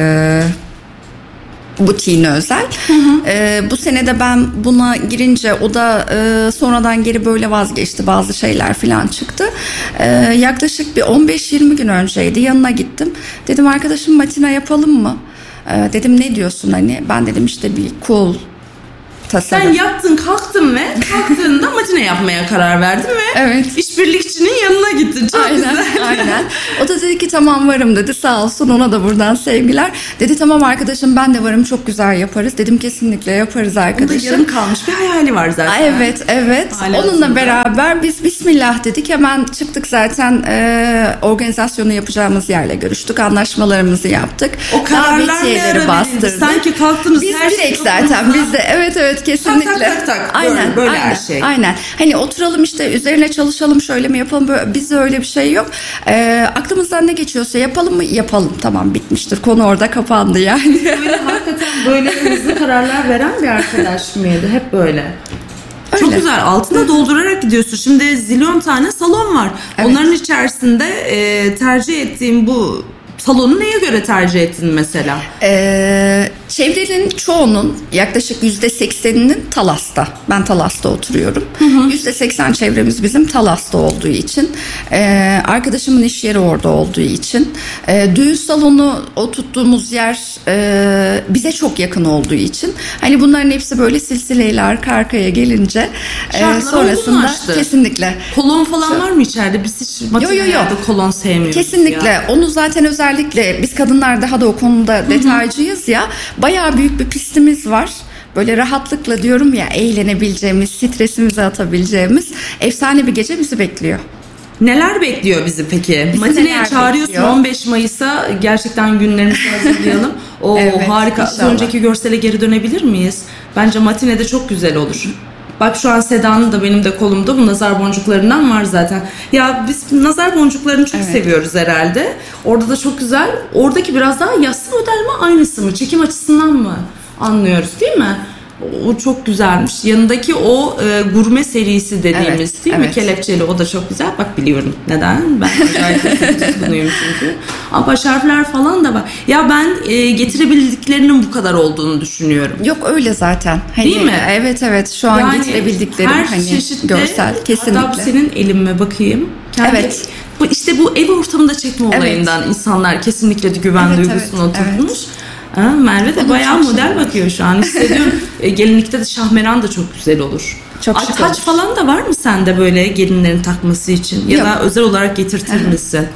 Speaker 2: butiğine özel. Bu sene de ben buna girince o da sonradan geri böyle vazgeçti. Bazı şeyler falan çıktı. Yaklaşık bir 15-20 gün önceydi. Yanına gittim. Dedim arkadaşım matine yapalım mı? Dedim ne diyorsun hani? Ben dedim işte bir cool tasarım.
Speaker 1: Sen yattın kalktın ve kalktığında matine yapmaya karar verdin ve
Speaker 2: Evet.
Speaker 1: işbirlikçinin yanına gittin. Çok
Speaker 2: Aynen,
Speaker 1: güzel.
Speaker 2: aynen. O da dedi ki tamam varım dedi, sağ olsun, ona da buradan sevgiler. Dedi tamam arkadaşım ben de varım, çok güzel yaparız. Dedim kesinlikle yaparız
Speaker 1: Onda
Speaker 2: arkadaşım.
Speaker 1: yarım kalmış bir hayali var zaten.
Speaker 2: Evet.
Speaker 1: Hala
Speaker 2: Onunla
Speaker 1: aslında.
Speaker 2: beraber biz bismillah dedik. Hemen çıktık zaten, organizasyonu yapacağımız yerle görüştük. Anlaşmalarımızı yaptık.
Speaker 1: O kararlar ne ara
Speaker 2: Davetiyeleri
Speaker 1: verildi?
Speaker 2: bastırdık.
Speaker 1: Sanki kalktınız
Speaker 2: Biz
Speaker 1: her şey
Speaker 2: direkt
Speaker 1: kafanızda.
Speaker 2: zaten biz de evet kesinlikle.
Speaker 1: Tak. Böyle her şey.
Speaker 2: Aynen. Hani oturalım işte üzerine çalışalım, şöyle mi yapalım, böyle. Bizde öyle bir şey yok. Aklımızdan ne geçiyorsa yapalım mı? Yapalım. Tamam, bitmiştir. Konu orada kapandı yani.
Speaker 1: Böyle hakikaten böyle hızlı kararlar veren bir arkadaş mıydı? Hep böyle. Çok
Speaker 2: Öyle.
Speaker 1: güzel. Altına doldurarak gidiyorsun. Şimdi zilyon tane salon var.
Speaker 2: Evet.
Speaker 1: Onların içerisinde tercih ettiğim bu salonu neye göre tercih ettin mesela?
Speaker 2: Çevrenin çoğunun yaklaşık %80'inin Talas'ta. Ben Talas'ta oturuyorum. %80 çevremiz bizim Talas'ta olduğu için. Arkadaşımın iş yeri orada olduğu için. Düğün salonu, o tuttuğumuz yer bize çok yakın olduğu için. Hani bunların hepsi böyle silsileyle arka arkaya gelince
Speaker 1: Şartlar
Speaker 2: sonrasında
Speaker 1: olgunlaştı.
Speaker 2: kesinlikle.
Speaker 1: Kolon falan var mı içeride? Biz hiç matinelerde kolon sevmiyoruz.
Speaker 2: Kesinlikle.
Speaker 1: Ya.
Speaker 2: Onu zaten özellikle biz kadınlar daha da o konuda detaycıyız ya. Bayağı büyük bir pistimiz var. Böyle rahatlıkla diyorum ya, eğlenebileceğimiz, stresimizi atabileceğimiz efsane bir gece bizi bekliyor.
Speaker 1: Neler bekliyor bizi peki?
Speaker 2: Bizi
Speaker 1: Matineye
Speaker 2: neler
Speaker 1: çağırıyorsun
Speaker 2: bekliyor?
Speaker 1: 15 Mayıs'a, gerçekten günlerimizi hazırlayalım. Oo
Speaker 2: Evet,
Speaker 1: harika. Az
Speaker 2: inşallah.
Speaker 1: önceki görsele geri dönebilir miyiz? Bence matinede çok güzel olur. Bak şu an Seda'nın da benim de kolumda bu nazar boncuklarından var zaten. Ya biz nazar boncuklarını çok seviyoruz herhalde. Orada da çok güzel. Oradaki biraz daha yassı model mi, aynısı mı? Çekim açısından mı anlıyoruz değil mi? O çok güzelmiş. Yanındaki o gurme serisi dediğimiz
Speaker 2: Evet,
Speaker 1: değil mi?
Speaker 2: evet.
Speaker 1: Kelepçeli, o da çok güzel. Bak biliyorum neden. Ben acayip tutkunuyum çünkü. Ama baş harfler falan da var. Ya ben getirebildiklerinin bu kadar olduğunu düşünüyorum.
Speaker 2: Yok öyle zaten. Hani,
Speaker 1: Değil mi?
Speaker 2: Evet. Şu an
Speaker 1: Yani
Speaker 2: getirebildiklerim
Speaker 1: her
Speaker 2: hani
Speaker 1: çeşitte,
Speaker 2: görsel kesinlikle.
Speaker 1: hatta bu senin elin mi bakayım?
Speaker 2: Evet.
Speaker 1: Bu işte bu ev ortamında çekme olayından insanlar kesinlikle güven
Speaker 2: Evet,
Speaker 1: duygusuna
Speaker 2: evet,
Speaker 1: oturtmuş. Ha, Merve de
Speaker 2: Onu
Speaker 1: bayağı
Speaker 2: çok
Speaker 1: model
Speaker 2: seviyorum.
Speaker 1: bakıyor şu an. Hissediyorum. Gelinlikte de şahmeran da çok güzel olur.
Speaker 2: Çok
Speaker 1: Ay,
Speaker 2: şık
Speaker 1: taç
Speaker 2: olur.
Speaker 1: falan da var mı sende böyle gelinlerin takması için? Ya
Speaker 2: Yok.
Speaker 1: da özel olarak getirtir misin?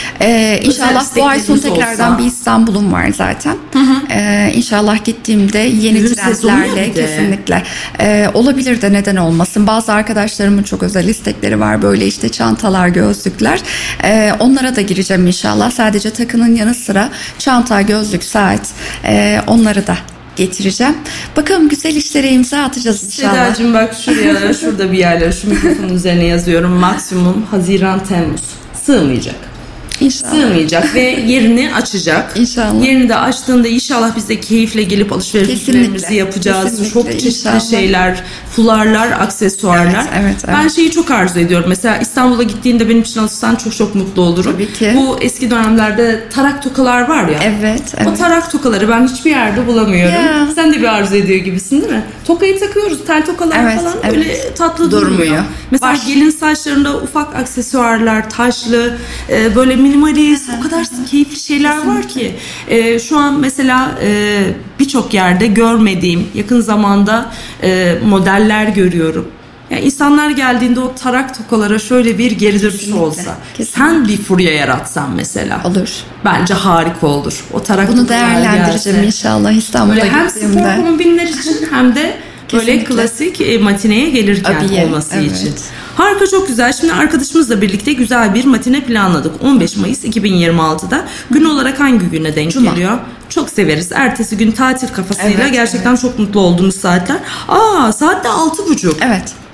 Speaker 2: İnşallah bu ay sonu
Speaker 1: istekleriniz
Speaker 2: tekrardan
Speaker 1: olsa.
Speaker 2: bir İstanbul'um var zaten. İnşallah gittiğimde yeni
Speaker 1: Düğün sezonu ya
Speaker 2: trendlerle
Speaker 1: bir de.
Speaker 2: kesinlikle olabilir de neden olmasın. Bazı arkadaşlarımın çok özel istekleri var, böyle işte çantalar, gözlükler. Onlara da gireceğim inşallah. Sadece takının yanı sıra çanta, gözlük, saat, onları da getireceğim. Bakalım güzel işlere imza atacağız inşallah.
Speaker 1: Sedacığım bak şuraya, şurada bir yerlere, şu mikrofonun üzerine yazıyorum. Maksimum Haziran-Temmuz. Sığmayacak.
Speaker 2: İnşallah.
Speaker 1: Sığmayacak ve yerini açacak.
Speaker 2: İnşallah.
Speaker 1: Yerini de açtığında inşallah biz de keyifle gelip alışverişlerimizi
Speaker 2: Kesinlikle.
Speaker 1: yapacağız.
Speaker 2: Kesinlikle,
Speaker 1: Çok çeşitli
Speaker 2: inşallah.
Speaker 1: şeyler, fularlar, aksesuarlar.
Speaker 2: Evet.
Speaker 1: Ben şeyi çok arzu ediyorum. Mesela İstanbul'a gittiğinde benim için alırsan çok mutlu olurum.
Speaker 2: Tabii ki.
Speaker 1: Bu eski dönemlerde tarak tokalar var ya.
Speaker 2: Evet.
Speaker 1: O tarak tokaları ben hiçbir yerde bulamıyorum.
Speaker 2: Ya.
Speaker 1: Sen de bir arzu ediyor gibisin değil mi? Tokayı takıyoruz, tel tokalar
Speaker 2: Evet,
Speaker 1: falan
Speaker 2: evet.
Speaker 1: öyle tatlı durmuyor.
Speaker 2: Durmuyor.
Speaker 1: Mesela
Speaker 2: Var.
Speaker 1: gelin saçlarında ufak aksesuarlar, taşlı, böyle minimalist, o kadar keyifli şeyler var ki. Şu an mesela birçok yerde görmediğim, yakın zamanda modeller görüyorum. Yani insanlar geldiğinde o tarak tokalara şöyle bir geri dönüş
Speaker 2: Kesinlikle,
Speaker 1: olsa,
Speaker 2: kesinlikle.
Speaker 1: sen bir furya yaratsan mesela.
Speaker 2: Olur.
Speaker 1: Bence harika olur. O tarak
Speaker 2: Bunu
Speaker 1: tokalar
Speaker 2: değerlendireceğim
Speaker 1: gelse.
Speaker 2: inşallah İstanbul'a
Speaker 1: Böyle hem spor
Speaker 2: gittiğimde.
Speaker 1: kombinler için hem de böyle
Speaker 2: Kesinlikle.
Speaker 1: klasik matineye gelirken
Speaker 2: Abiye,
Speaker 1: olması
Speaker 2: evet.
Speaker 1: için. Harika, çok güzel. Şimdi arkadaşımızla birlikte güzel bir matine planladık. 15 Mayıs 2026'da. Gün olarak hangi güne denk
Speaker 2: Cuma.
Speaker 1: geliyor? Çok severiz. Ertesi gün tatil kafasıyla
Speaker 2: Evet,
Speaker 1: gerçekten çok mutlu olduğumuz saatler. Saat de 6.30.
Speaker 2: Evet.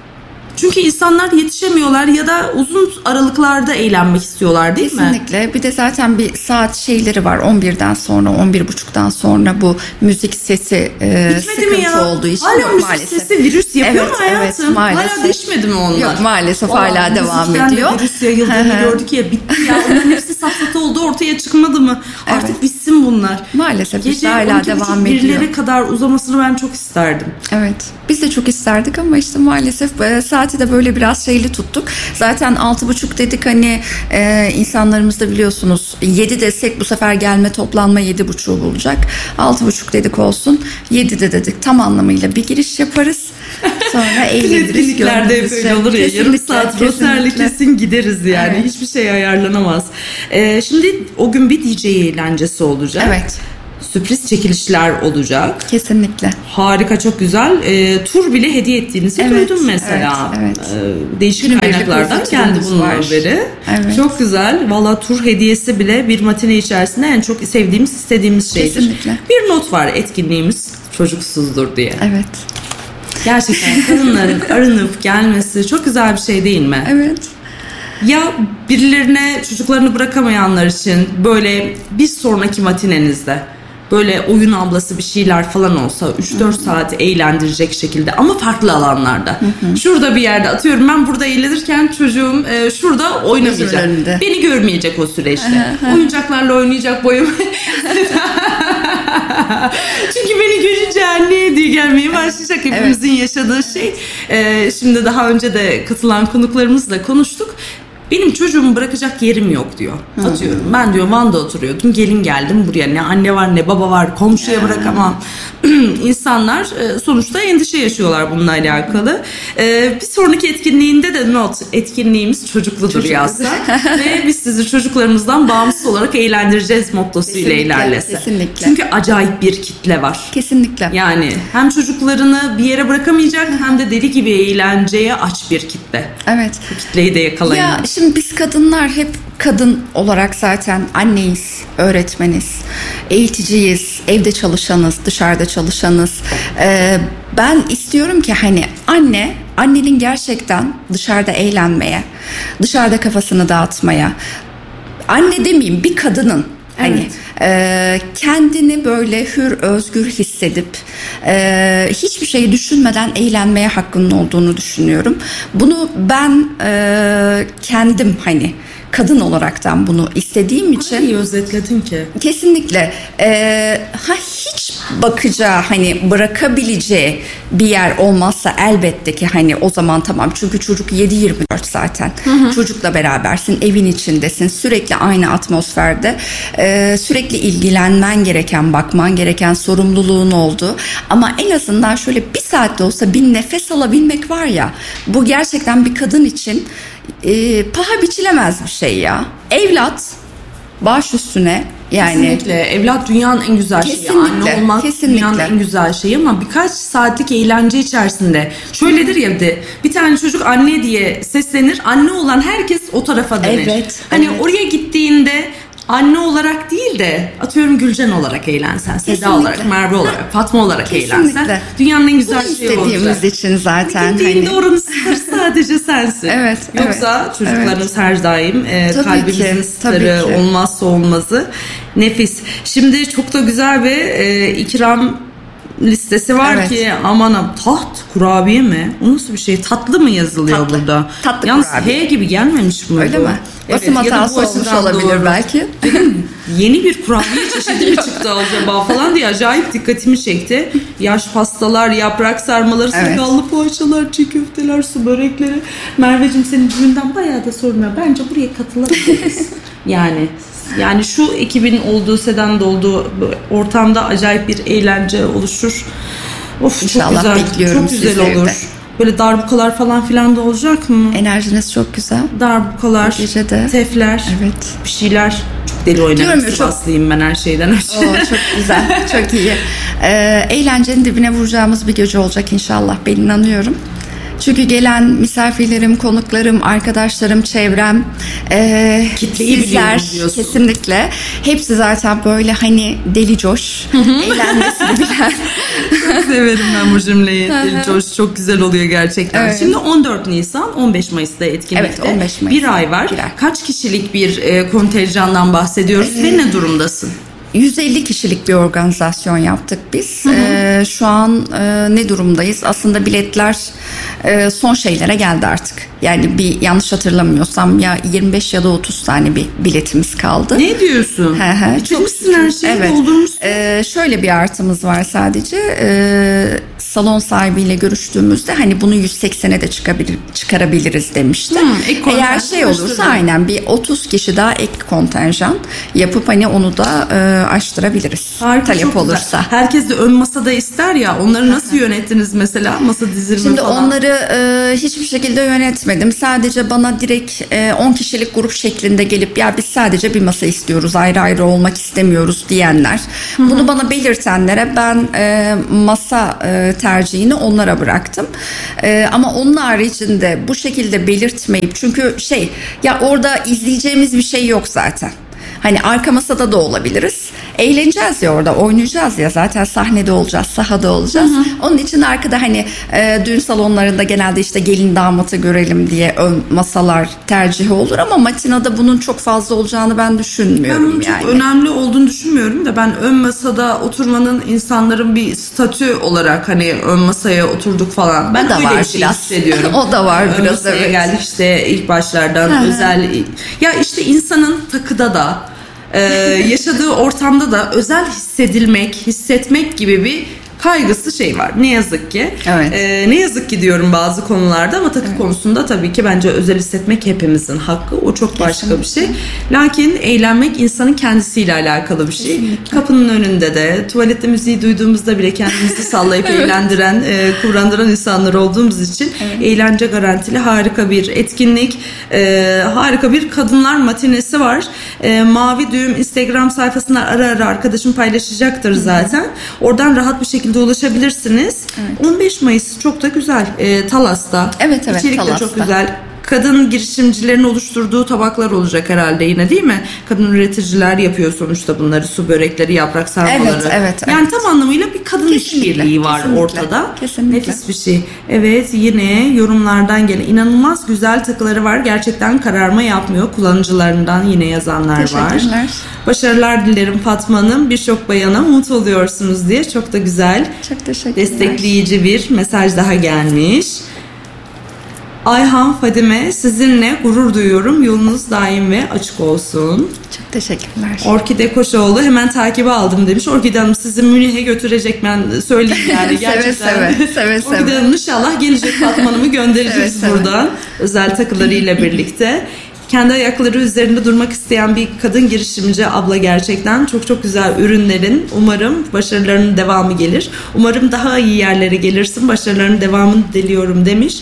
Speaker 1: Çünkü insanlar yetişemiyorlar ya da uzun aralıklarda eğlenmek istiyorlar değil mi?
Speaker 2: Kesinlikle. Bir de zaten bir saat şeyleri var. 11'den sonra, 11.30'dan sonra bu müzik sesi sıkıntı olduğu için.
Speaker 1: Hala
Speaker 2: yok
Speaker 1: müzik
Speaker 2: maalesef.
Speaker 1: sesi virüs yapıyor mu hayatım?
Speaker 2: Evet, maalesef.
Speaker 1: Hala değişmedi mi onlar?
Speaker 2: Yok maalesef hala devam ediyor.
Speaker 1: Virüs yayıldığını gördük ya, bitti ya. Onların hepsi safsata oldu, ortaya çıkmadı mı? Artık
Speaker 2: Evet.
Speaker 1: bitsin bunlar.
Speaker 2: Maalesef
Speaker 1: Gece
Speaker 2: işte hala devam ediyor.
Speaker 1: birlere kadar uzamasını ben çok isterdim.
Speaker 2: Evet. Biz de çok isterdik ama işte maalesef saati de böyle biraz şeyli tuttuk. Zaten 6.30 dedik hani insanlarımız da biliyorsunuz 7 desek bu sefer gelme toplanma 7.30'u bulacak. 6.30 dedik olsun. 7'de dedik tam anlamıyla bir giriş yaparız. Sonra eğleniriz.
Speaker 1: Etkinliklerde böyle olur ya, yarım saat roterli kesin gideriz yani.
Speaker 2: Evet.
Speaker 1: Hiçbir şey ayarlanamaz. Şimdi o gün bir DJ eğlencesi olacak.
Speaker 2: Evet.
Speaker 1: Sürpriz çekilişler olacak.
Speaker 2: Kesinlikle.
Speaker 1: Harika, çok güzel. Tur bile hediye ettiğinizi duydum mesela.
Speaker 2: Evet.
Speaker 1: Değişik
Speaker 2: Günübirlik
Speaker 1: kaynaklardan geldi
Speaker 2: fırsatımız
Speaker 1: bunun
Speaker 2: var.
Speaker 1: haberi.
Speaker 2: Evet.
Speaker 1: Çok güzel. Valla tur hediyesi bile bir matine içerisinde en çok sevdiğimiz, istediğimiz şeydir.
Speaker 2: Kesinlikle.
Speaker 1: Bir not var, etkinliğimiz çocuksuzdur diye.
Speaker 2: Evet.
Speaker 1: Gerçekten kadınların arınıp gelmesi çok güzel bir şey değil mi?
Speaker 2: Evet.
Speaker 1: Ya birilerine çocuklarını bırakamayanlar için böyle bir sonraki matinenizde böyle oyun ablası bir şeyler falan olsa 3-4 saat eğlendirecek şekilde ama farklı alanlarda. Şurada bir yerde, atıyorum ben burada eğlenirken çocuğum şurada oynamayacak.
Speaker 2: önünde.
Speaker 1: Beni görmeyecek o süreçte. Oyuncaklarla oynayacak, boyum. Çünkü beni görünce anne diye gelmeye başlayacak. Hepimizin yaşadığı şey. Şimdi daha önce de katılan konuklarımızla konuştuk. Benim çocuğumu bırakacak yerim yok diyor. Atıyorum ben diyor Van'da oturuyordum, gelin geldim buraya, ne anne var ne baba var, komşuya bırakamam. İnsanlar sonuçta endişe yaşıyorlar bununla alakalı. Bir sonraki etkinliğinde de not, etkinliğimiz çocukludur yazsa ve biz sizi çocuklarımızdan bağımsız olarak eğlendireceğiz mottosuyla ilerlese.
Speaker 2: Kesinlikle.
Speaker 1: Çünkü acayip bir kitle var.
Speaker 2: Kesinlikle.
Speaker 1: Yani hem çocuklarını bir yere bırakamayacak hem de deli gibi eğlenceye aç bir kitle.
Speaker 2: Evet.
Speaker 1: Bu kitleyi de yakalayın.
Speaker 2: Ya şimdi biz kadınlar hep kadın olarak zaten anneyiz, öğretmeniz, eğiticiyiz, evde çalışanız, dışarıda çalışanız. Ben istiyorum ki hani annenin gerçekten dışarıda eğlenmeye, dışarıda kafasını dağıtmaya, anne demeyeyim bir kadının hani kendini böyle hür, özgür hissedip hiçbir şeyi düşünmeden eğlenmeye hakkının olduğunu düşünüyorum. Bunu ben kendim hani kadın olaraktan bunu istediğim için.
Speaker 1: İyi özetledin ki.
Speaker 2: Kesinlikle hiç bakacağı hani bırakabileceği bir yer olmazsa elbette ki hani o zaman tamam, çünkü çocuk 7/24 zaten. Çocukla berabersin, evin içindesin, sürekli aynı atmosferde, sürekli ilgilenmen gereken, bakman gereken sorumluluğun oldu. Ama en azından şöyle bir saatte olsa bir nefes alabilmek var ya, bu gerçekten bir kadın için paha biçilemez bir şey ya. Evlat baş üstüne yani.
Speaker 1: Kesinlikle. Evlat dünyanın en güzel şeyi.
Speaker 2: Kesinlikle,
Speaker 1: Anne olmak
Speaker 2: kesinlikle.
Speaker 1: dünyanın en güzel şeyi ama birkaç saatlik eğlence içerisinde şöyledir ya, bir tane çocuk anne diye seslenir. Anne olan herkes o tarafa dönür.
Speaker 2: Evet,
Speaker 1: Hani
Speaker 2: evet.
Speaker 1: oraya gittiğinde anne olarak değil de atıyorum Gülcan olarak eğlensen, Seda
Speaker 2: Kesinlikle.
Speaker 1: olarak, Merve olarak, Fatma olarak
Speaker 2: Kesinlikle.
Speaker 1: eğlensen dünyanın en güzel
Speaker 2: Bunu
Speaker 1: şeyi olacak.
Speaker 2: istediğimiz için zaten
Speaker 1: Gittiğinde
Speaker 2: hani.
Speaker 1: oranın starı sadece sensin.
Speaker 2: Evet,
Speaker 1: Yoksa
Speaker 2: evet,
Speaker 1: çocuklarımız her daim
Speaker 2: Tabii
Speaker 1: kalbimizin
Speaker 2: ki,
Speaker 1: starı,
Speaker 2: tabii ki.
Speaker 1: olmazsa olmazı. Nefis. Şimdi çok da güzel bir ikram listesi var
Speaker 2: Evet.
Speaker 1: ki aman, taht kurabiye mi? O nasıl bir şey? Tatlı mı yazılıyor
Speaker 2: Tatlı.
Speaker 1: burada?
Speaker 2: Tatlı
Speaker 1: Yalnız
Speaker 2: kurabiye.
Speaker 1: H gibi gelmemiş mi
Speaker 2: Öyle
Speaker 1: bu?
Speaker 2: mi? Basım
Speaker 1: ya da
Speaker 2: hatası
Speaker 1: bu
Speaker 2: olmuş
Speaker 1: açıdan
Speaker 2: olabilir
Speaker 1: doğru.
Speaker 2: belki.
Speaker 1: Yeni bir kurabiye çeşidi mi çıktı acaba falan diye acayip dikkatimi çekti. Yaş pastalar, yaprak sarmaları,
Speaker 2: Evet.
Speaker 1: sakallı poğaçalar, çiğ köfteler, su börekleri. Merveciğim, senin düğünden bayağı da sormuyor. Bence buraya katılabiliriz. Yani şu ekibin olduğu, Seda'nın olduğu ortamda acayip bir eğlence oluşur. Of,
Speaker 2: İnşallah
Speaker 1: çok güzel.
Speaker 2: bekliyorum
Speaker 1: Çok güzel
Speaker 2: sizleri
Speaker 1: olur.
Speaker 2: de.
Speaker 1: Böyle darbukalar falan filan da olacak mı?
Speaker 2: Enerjiniz çok güzel.
Speaker 1: Darbukalar,
Speaker 2: Bu gece de.
Speaker 1: tefler,
Speaker 2: Evet.
Speaker 1: bir şeyler. Çok deli oynamak
Speaker 2: Diyorum ya, çok-
Speaker 1: Sivaslıyım ben her şeyden önce.
Speaker 2: Çok güzel, çok iyi. Eğlencenin dibine vuracağımız bir gece olacak inşallah, ben inanıyorum. Çünkü gelen misafirlerim, konuklarım, arkadaşlarım, çevrem,
Speaker 1: Kitleyi
Speaker 2: sizler
Speaker 1: biliyorum diyorsun.
Speaker 2: kesinlikle. Hepsi zaten böyle hani deli coş, eğlenmesini bilen.
Speaker 1: Çok severim ben bu cümleyi. Deli Coş çok güzel oluyor gerçekten.
Speaker 2: Evet.
Speaker 1: Şimdi 14 Nisan, 15 Mayıs'ta etkinlikte.
Speaker 2: Evet, 15 Mayıs.
Speaker 1: Bir ay var.
Speaker 2: Bir ay.
Speaker 1: Kaç kişilik bir kontenjandan bahsediyoruz ve ne durumdasın?
Speaker 2: 150 kişilik bir organizasyon yaptık biz. Şu an ne durumdayız? Aslında biletler son şeylere geldi artık. Yani bir yanlış hatırlamıyorsam ya 25 ya da 30 tane bir biletimiz kaldı.
Speaker 1: Ne diyorsun? Bitirmişsin her şeyi,
Speaker 2: Evet.
Speaker 1: doldurmuşsun.
Speaker 2: Şöyle bir artımız var sadece. Salon sahibiyle görüştüğümüzde hani bunu 180'e de çıkarabiliriz demişti.
Speaker 1: Ek
Speaker 2: Eğer
Speaker 1: kontenjan
Speaker 2: şey olursa
Speaker 1: oluşturdu.
Speaker 2: aynen bir 30 kişi daha ek kontenjan yapıp hani onu da aştırabiliriz.
Speaker 1: Harika,
Speaker 2: Talep
Speaker 1: çok güzel.
Speaker 2: olursa.
Speaker 1: Herkes de ön masada ister ya. Onları nasıl yönettiniz mesela? Masa dizilimi
Speaker 2: Şimdi
Speaker 1: falan.
Speaker 2: onları hiçbir şekilde yönetmedim. Sadece bana direkt 10 kişilik grup şeklinde gelip ya biz sadece bir masa istiyoruz, ayrı ayrı olmak istemiyoruz diyenler. Bunu bana belirtenlere ben masa tercihini onlara bıraktım. Ama onun haricinde bu şekilde belirtmeyip çünkü ya orada izleyeceğimiz bir şey yok zaten. Hani arka masada da olabiliriz. Eğleneceğiz ya orada, oynayacağız ya. Zaten sahnede olacağız, sahada olacağız. Onun için arkada hani düğün salonlarında genelde işte gelin damatı görelim diye ön masalar tercihi olur ama matinada bunun çok fazla olacağını ben
Speaker 1: Ben
Speaker 2: düşünmüyorum
Speaker 1: bunun
Speaker 2: yani.
Speaker 1: çok önemli olduğunu düşünmüyorum da ben ön masada oturmanın insanların bir statü olarak hani ön masaya oturduk falan. Ben
Speaker 2: O da
Speaker 1: öyle
Speaker 2: var
Speaker 1: bir şey
Speaker 2: biraz.
Speaker 1: hissediyorum.
Speaker 2: O da var
Speaker 1: ön
Speaker 2: biraz,
Speaker 1: masaya
Speaker 2: evet.
Speaker 1: geldik işte ilk başlardan özel. Ya işte insanın takıda da yaşadığı ortamda da özel hissetmek gibi bir kaygısı var. Ne yazık ki.
Speaker 2: Evet.
Speaker 1: Ne yazık ki diyorum bazı konularda ama takı konusunda tabii ki bence özel hissetmek hepimizin hakkı. O çok başka bir şey. Lakin eğlenmek insanın kendisiyle alakalı bir şey.
Speaker 2: Kesinlikle.
Speaker 1: Kapının önünde de, tuvalette müziği duyduğumuzda bile kendimizi sallayıp eğlendiren, kıvrandıran insanlar olduğumuz için eğlence garantili harika bir etkinlik. Harika bir kadınlar matinesi var. Mavi Düğüm Instagram sayfasından ara ara arkadaşım paylaşacaktır zaten. Oradan rahat bir şekilde ulaşabilirsiniz. 15 Mayıs çok da güzel. Talas'ta.
Speaker 2: Evet,
Speaker 1: İçerik de
Speaker 2: Talas'ta.
Speaker 1: çok güzel. Kadın girişimcilerin oluşturduğu tabaklar olacak herhalde yine değil mi? Kadın üreticiler yapıyor sonuçta bunları. Su börekleri, yaprak sarmaları.
Speaker 2: Evet.
Speaker 1: Yani tam anlamıyla bir kadın
Speaker 2: Kesinlikle,
Speaker 1: işbirliği var
Speaker 2: kesinlikle,
Speaker 1: ortada.
Speaker 2: kesinlikle.
Speaker 1: Nefis bir şey. Evet, yine yorumlardan gelen inanılmaz güzel takıları var. Gerçekten kararma yapmıyor. Kullanıcılarından yine yazanlar var.
Speaker 2: Teşekkürler.
Speaker 1: Başarılar dilerim Fatma Hanım. Birçok bayana umut oluyorsunuz diye. Çok da güzel.
Speaker 2: Çok teşekkürler.
Speaker 1: Destekleyici bir mesaj daha gelmiş. Ayhan Fadime, sizinle gurur duyuyorum. Yolunuz daim ve açık olsun.
Speaker 2: Çok teşekkürler.
Speaker 1: Orkide Koşoğlu hemen takibe aldım demiş. Orkide Hanım sizi Münih'e götürecek, ben söyleyeyim yani gerçekten.
Speaker 2: seve.
Speaker 1: Orkide Hanım inşallah gelecek, Fatma Hanım'ı göndereceğiz
Speaker 2: Seve.
Speaker 1: buradan. Özel takılarıyla birlikte. Kendi ayakları üzerinde durmak isteyen bir kadın girişimci abla gerçekten. Çok çok güzel ürünlerin. Umarım başarılarının devamı gelir. Umarım daha iyi yerlere gelirsin. Başarılarının devamını diliyorum demiş.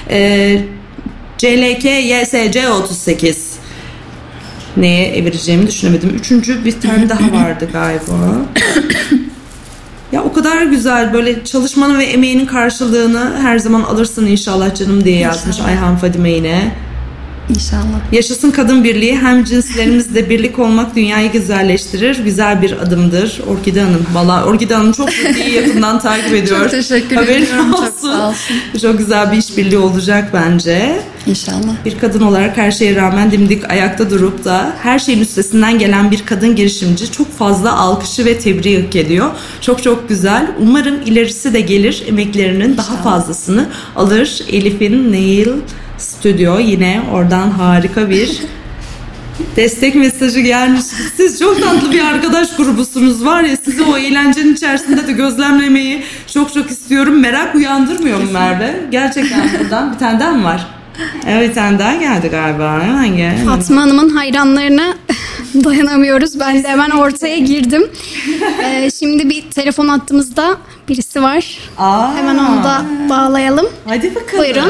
Speaker 1: CLK YSC 38. Neye evireceğimi düşünemedim. Üçüncü bir tane daha vardı galiba. Ya o kadar güzel, böyle çalışmanın ve emeğinin karşılığını her zaman alırsın inşallah canım diye yazmış Ayhan Fadime yine.
Speaker 2: İnşallah.
Speaker 1: Yaşasın kadın birliği, hem cinslerimizle birlik olmak dünyayı güzelleştirir. Güzel bir adımdır. Orkide Hanım. Valla Orkide Hanım çok iyi yakından takip ediyor.
Speaker 2: Çok teşekkür
Speaker 1: Haberin
Speaker 2: ediyorum.
Speaker 1: olsun.
Speaker 2: Çok sağ olsun.
Speaker 1: Çok güzel bir işbirliği olacak bence.
Speaker 2: İnşallah.
Speaker 1: Bir kadın olarak her şeye rağmen dimdik ayakta durup da her şeyin üstesinden gelen bir kadın girişimci çok fazla alkışı ve tebriği hak ediyor. Çok çok güzel. Umarım ilerisi de gelir. Emeklerinin daha fazlasını alır. Elif'in Nail Studio yine oradan harika bir destek mesajı gelmiş. Siz çok tatlı bir arkadaş grubusunuz var ya, sizi o eğlencenin içerisinde de gözlemlemeyi çok çok istiyorum. Merak uyandırmıyor mu Merve? Gerçekten buradan bir tane daha mı var? Evet, bir tane daha geldi galiba. Hemen gel.
Speaker 3: Fatma Hanım'ın hayranlarına dayanamıyoruz. Ben de hemen ortaya girdim. Şimdi bir telefon hattımızda birisi var. Hemen onu da bağlayalım.
Speaker 1: Hadi bakalım.
Speaker 3: Buyurun.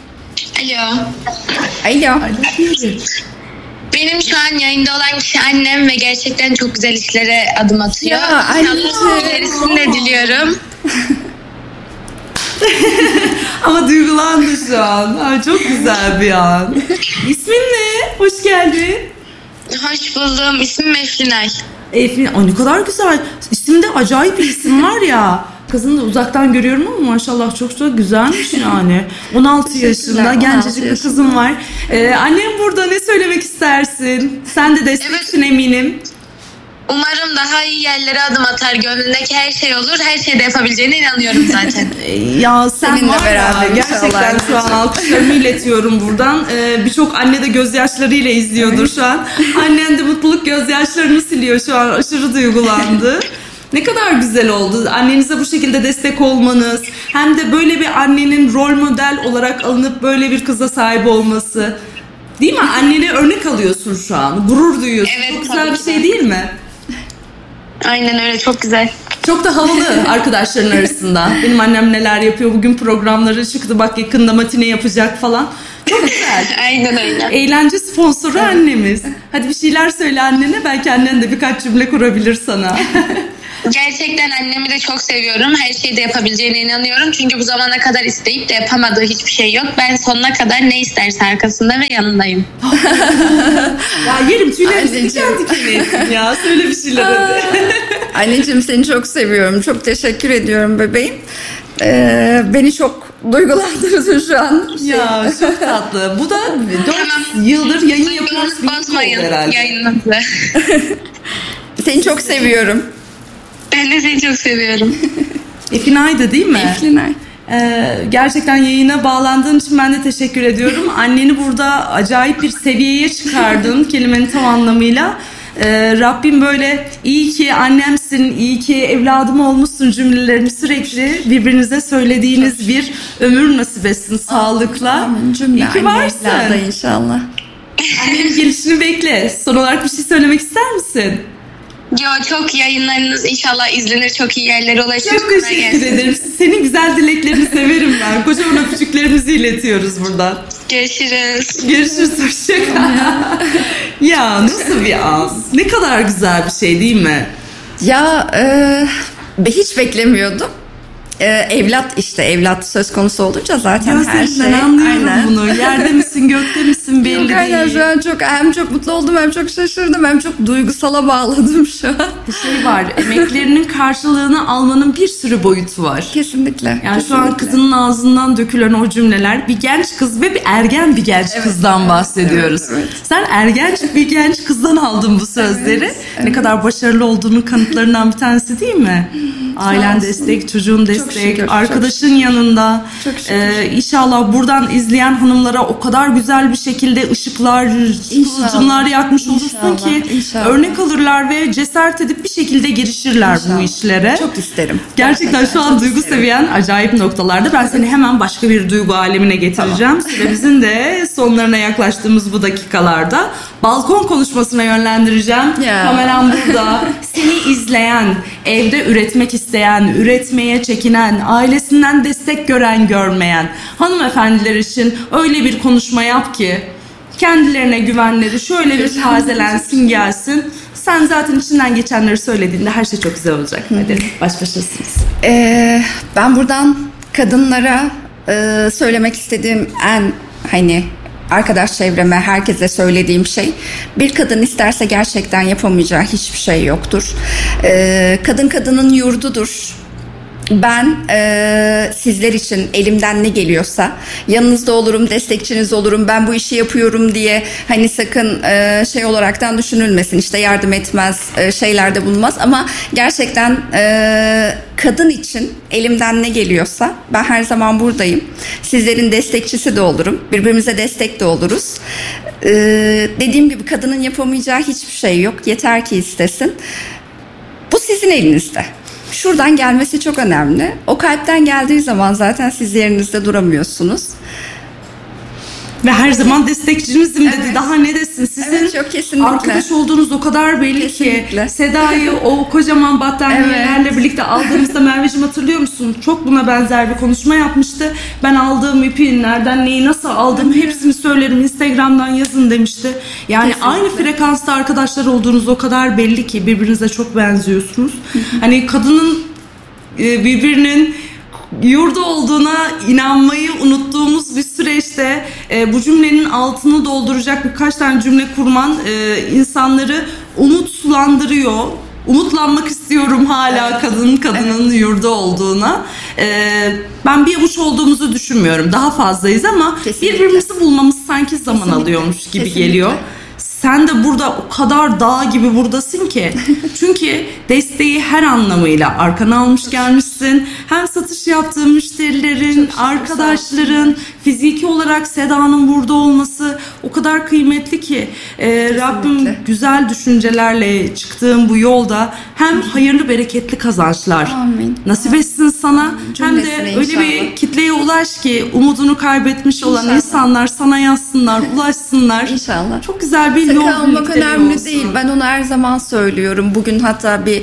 Speaker 2: Alo.
Speaker 4: Benim şu an yayında olan kişi annem ve gerçekten çok güzel işlere adım atıyor.
Speaker 2: Ya,
Speaker 4: İnşallah ilerisini de diliyorum.
Speaker 1: Ama duygulandı şu an. Ay, çok güzel bir an. İsmin ne? Hoş geldin.
Speaker 4: Hoş buldum. İsmim Eflinay.
Speaker 1: Eflin, ay ne kadar güzel. İsimde acayip bir isim var ya. Kızını da uzaktan görüyorum ama maşallah çok da güzelmiş yani. 16 yaşında gencecik bir kızım var. Annem burada, ne söylemek istersin? Sen de desteksin eminim.
Speaker 4: Umarım daha iyi yerlere adım atar. Gönlündeki her şey olur. Her şeyde yapabileceğine inanıyorum zaten.
Speaker 1: Ya sen
Speaker 2: Seninle
Speaker 1: var
Speaker 2: beraber
Speaker 1: ya, gerçekten
Speaker 2: inşallah.
Speaker 1: şu an alkışlarımı iletiyorum buradan. Birçok anne de gözyaşlarıyla izliyordur şu an. Annen de mutluluk gözyaşlarını siliyor şu an. Aşırı duygulandı. Ne kadar güzel oldu. Annenize bu şekilde destek olmanız. Hem de böyle bir annenin rol model olarak alınıp böyle bir kıza sahip olması. Değil mi? Annene örnek alıyorsun şu an. Gurur duyuyorsun.
Speaker 4: Evet,
Speaker 1: çok güzel
Speaker 4: tabii
Speaker 1: bir
Speaker 4: ki
Speaker 1: şey
Speaker 4: de.
Speaker 1: değil mi?
Speaker 4: Aynen öyle. Çok güzel.
Speaker 1: Çok da havalı arkadaşların arasında. Benim annem neler yapıyor, bugün programları çıktı, bak yakında matine yapacak falan. Çok güzel.
Speaker 4: Aynen öyle.
Speaker 1: Eğlence sponsoru annemiz. Hadi bir şeyler söyle annene, belki annen de birkaç cümle kurabilir sana.
Speaker 4: Gerçekten annemi de çok seviyorum. Her şeyi de yapabileceğine inanıyorum. Çünkü bu zamana kadar isteyip de yapamadığı hiçbir şey yok. Ben sonuna kadar ne isterse arkasında ve yanındayım.
Speaker 1: Ya yerim, tüylerimizi
Speaker 2: Anneciğim.
Speaker 1: diken diken ettin ya. Söyle bir şeyler hadi.
Speaker 2: Anneciğim, seni çok seviyorum. Çok teşekkür ediyorum bebeğim. Beni çok duygulandırdın şu an.
Speaker 1: Ya çok tatlı. Bu da 4
Speaker 4: Tamam.
Speaker 1: yıldır yayın yapıyoruz.
Speaker 4: Duygularınızı
Speaker 1: Bir yıl oldu
Speaker 4: bozmayın
Speaker 1: herhalde.
Speaker 4: yayınınızı.
Speaker 2: Seni çok seviyorum.
Speaker 4: Ben de seni çok seviyorum.
Speaker 1: Eflinay'dı değil mi?
Speaker 2: Eflinay.
Speaker 1: Gerçekten yayına bağlandığın için ben de teşekkür ediyorum. Anneni burada acayip bir seviyeye çıkardın kelimenin tam anlamıyla. Rabbim böyle iyi ki annemsin, iyi ki evladım olmuşsun cümlelerini sürekli birbirinize söylediğiniz bir ömür nasip etsin sağlıkla.
Speaker 2: Amin cümle.
Speaker 1: İyi ki varsın.
Speaker 2: Evlada inşallah.
Speaker 1: Annenin gelişini bekle. Son olarak bir şey söylemek ister misin?
Speaker 4: Yo, çok yayınlarınız inşallah izlenir. Çok iyi yerlere ulaşır.
Speaker 1: Çok
Speaker 4: Kolay
Speaker 1: teşekkür
Speaker 4: gelsin.
Speaker 1: ederim. Senin güzel dileklerini severim ben. Kocaman öpücüklerimizi iletiyoruz buradan.
Speaker 4: Görüşürüz.
Speaker 1: Görüşürüz. Hoşça kal. Ya nasıl bir an? Ne kadar güzel bir şey değil mi?
Speaker 2: Ya hiç beklemiyordum. Evlat söz konusu olunca zaten her şey.
Speaker 1: Gözlerinden anlıyorum
Speaker 2: Aynen.
Speaker 1: bunu. Yerde misin, gökte misin belli
Speaker 2: Yok, aynen,
Speaker 1: değil.
Speaker 2: şu an hem çok mutlu oldum, hem çok şaşırdım, hem çok duygusala bağladım şu an.
Speaker 1: Bir şey var. Emeklerinin karşılığını almanın bir sürü boyutu var.
Speaker 2: Kesinlikle.
Speaker 1: Yani şu an kızının ağzından dökülen o cümleler, bir genç kız ve bir ergen bir genç kızdan bahsediyoruz.
Speaker 2: evet.
Speaker 1: Sen ergen bir genç kızdan aldın bu sözleri. Ne kadar başarılı olduğunun kanıtlarından bir tanesi değil mi? Ailen
Speaker 2: olsun.
Speaker 1: destek, çocuğun destek,
Speaker 2: şükür,
Speaker 1: arkadaşın yanında.
Speaker 2: Çok şükür.
Speaker 1: İnşallah buradan izleyen hanımlara o kadar güzel bir şekilde ışıklar, kıvılcımlar yakmış olursun
Speaker 2: İnşallah,
Speaker 1: ki
Speaker 2: inşallah.
Speaker 1: örnek alırlar ve cesaret edip bir şekilde girişirler bu
Speaker 2: İnşallah.
Speaker 1: işlere.
Speaker 2: Çok isterim.
Speaker 1: Gerçekten şu an
Speaker 2: çok
Speaker 1: duygu
Speaker 2: isterim.
Speaker 1: seviyen acayip noktalarda. Ben seni hemen başka bir duygu alemine getireceğim. Süremizin de sonlarına yaklaştığımız bu dakikalarda balkon konuşmasına yönlendireceğim.
Speaker 2: Ya.
Speaker 1: Kameram burada. Seni izleyen, evde üretmek isteyen, üretmeye çekinen, ailesinden destek gören, görmeyen hanımefendiler için öyle bir konuşma yap ki kendilerine güvenleri şöyle bir tazelensin, gelsin. Sen zaten içinden geçenleri söylediğinde her şey çok güzel olacak. Hadi baş başasınız.
Speaker 2: Ben buradan kadınlara söylemek istediğim arkadaş çevreme, herkese söylediğim şey, bir kadın isterse gerçekten yapamayacağı hiçbir şey yoktur. Kadın kadının yurdudur. Ben sizler için elimden ne geliyorsa yanınızda olurum, destekçiniz olurum. Ben bu işi yapıyorum diye sakın şey olaraktan düşünülmesin. İşte yardım etmez, şeylerde bulunmaz. Ama gerçekten kadın için elimden ne geliyorsa ben her zaman buradayım. Sizlerin destekçisi de olurum. Birbirimize destek de oluruz. Dediğim gibi kadının yapamayacağı hiçbir şey yok. Yeter ki istesin. Bu sizin elinizde. Şuradan gelmesi çok önemli. O kalpten geldiği zaman zaten siz yerinizde duramıyorsunuz.
Speaker 1: Ve her zaman destekçinizim dedi. Daha ne desin? Sizin
Speaker 2: Evet, çok kesinlikle.
Speaker 1: arkadaş olduğunuz o kadar belli
Speaker 2: Kesinlikle.
Speaker 1: ki. Seda'yı o kocaman battaniyelerle birlikte aldığımızda Merveciğim hatırlıyor musun? Çok buna benzer bir konuşma yapmıştı. Ben aldığım ipi nereden neyi nasıl aldım hepsini söylerim, Instagram'dan yazın demişti. Yani
Speaker 2: Kesinlikle.
Speaker 1: aynı frekansta arkadaşlar olduğunuz o kadar belli ki birbirinize çok benziyorsunuz. Hani kadının birbirinin yurdu olduğuna inanmayı unuttuğumuz bir süreçte bu cümlenin altını dolduracak birkaç tane cümle kurman insanları umutlandırıyor. Umutlanmak istiyorum hala kadının yurdu olduğuna. Ben bir avuç olduğumuzu düşünmüyorum. Daha fazlayız ama kesinlikle birbirimizi bulmamız sanki zaman alıyormuş gibi geliyor. Sen de burada o kadar dağ gibi buradasın ki. Çünkü desteği her anlamıyla arkana almış gelmişsin. Hem satış yaptığın müşterilerin, arkadaşların, fiziki olarak Seda'nın burada olması o kadar kıymetli ki. Rabbim güzel düşüncelerle çıktığın bu yolda hem hayırlı bereketli kazançlar nasip etsin sana. Hem de öyle bir kitleye ulaş ki umudunu kaybetmiş olan insanlar sana yazsınlar, ulaşsınlar.
Speaker 2: İnşallah.
Speaker 1: Çok güzel bir
Speaker 2: takı almak önemli değil. Ben onu her zaman söylüyorum. Bugün hatta bir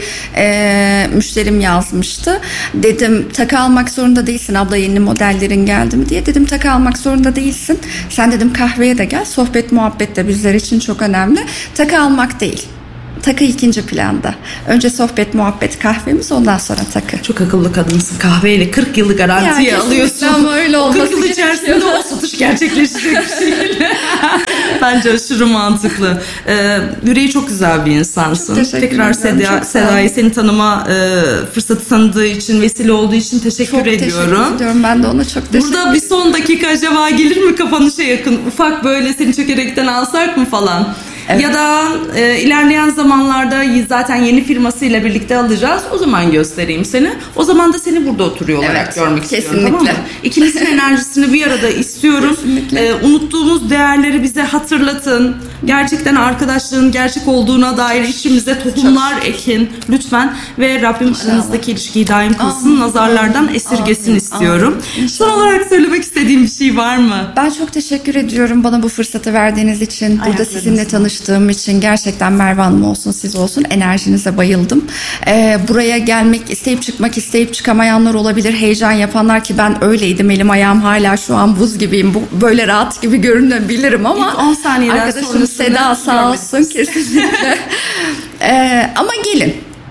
Speaker 2: müşterim yazmıştı. Dedim takı almak zorunda değilsin abla, yeni modellerin geldi mi diye. Dedim takı almak zorunda değilsin. Sen dedim kahveye de gel. Sohbet muhabbet de bizler için çok önemli. Takı almak değil. Takı ikinci planda. Önce sohbet, muhabbet, kahvemiz, ondan sonra takı.
Speaker 1: Çok akıllı kadınsın. Kahveyle 40 yılı garantiye alıyorsun.
Speaker 2: Ama öyle olması
Speaker 1: 40 yıl içerisinde o satış gerçekleşecek bir şekilde. Bence aşırı mantıklı. Yüreği çok güzel bir insansın. Tekrar Seda'yı seni tanıma fırsatı tanıdığı için, vesile olduğu için teşekkür ediyorum.
Speaker 2: Teşekkür ediyorum. Ben de ona çok teşekkür ederim.
Speaker 1: Burada bir son dakika acaba gelir mi kapanışa yakın? Ufak böyle seni çökerekten alsak mı falan? Evet. Ya da ilerleyen zamanlarda zaten yeni firmasıyla birlikte alacağız. O zaman göstereyim seni. O zaman da seni burada oturuyor olarak görmek istiyorum. Tamam mı? İkinizin enerjisini bir arada istiyorum. Unuttuğumuz değerleri bize hatırlatın. Gerçekten arkadaşlığın gerçek olduğuna dair işimize tohumlar ekin lütfen. Ve Rabbim aranızdaki ilişkiyi daim kılsın. Nazarlardan esirgesin istiyorum. Son olarak söylemek istediğim bir şey var mı?
Speaker 2: Ben çok teşekkür ediyorum bana bu fırsatı verdiğiniz için. Burada sizinle tanıştığım için gerçekten Merve Hanım olsun, siz olsun, enerjinize bayıldım. Buraya gelmek isteyip çıkamayanlar olabilir, heyecan yapanlar ki ben öyleydim, elim ayağım hala şu an buz gibiyim, böyle rahat gibi görünebilirim ama
Speaker 1: İlk 10 saniyeden
Speaker 2: arkadaşım Seda sağ olsun kesinlikle. Ama gelin,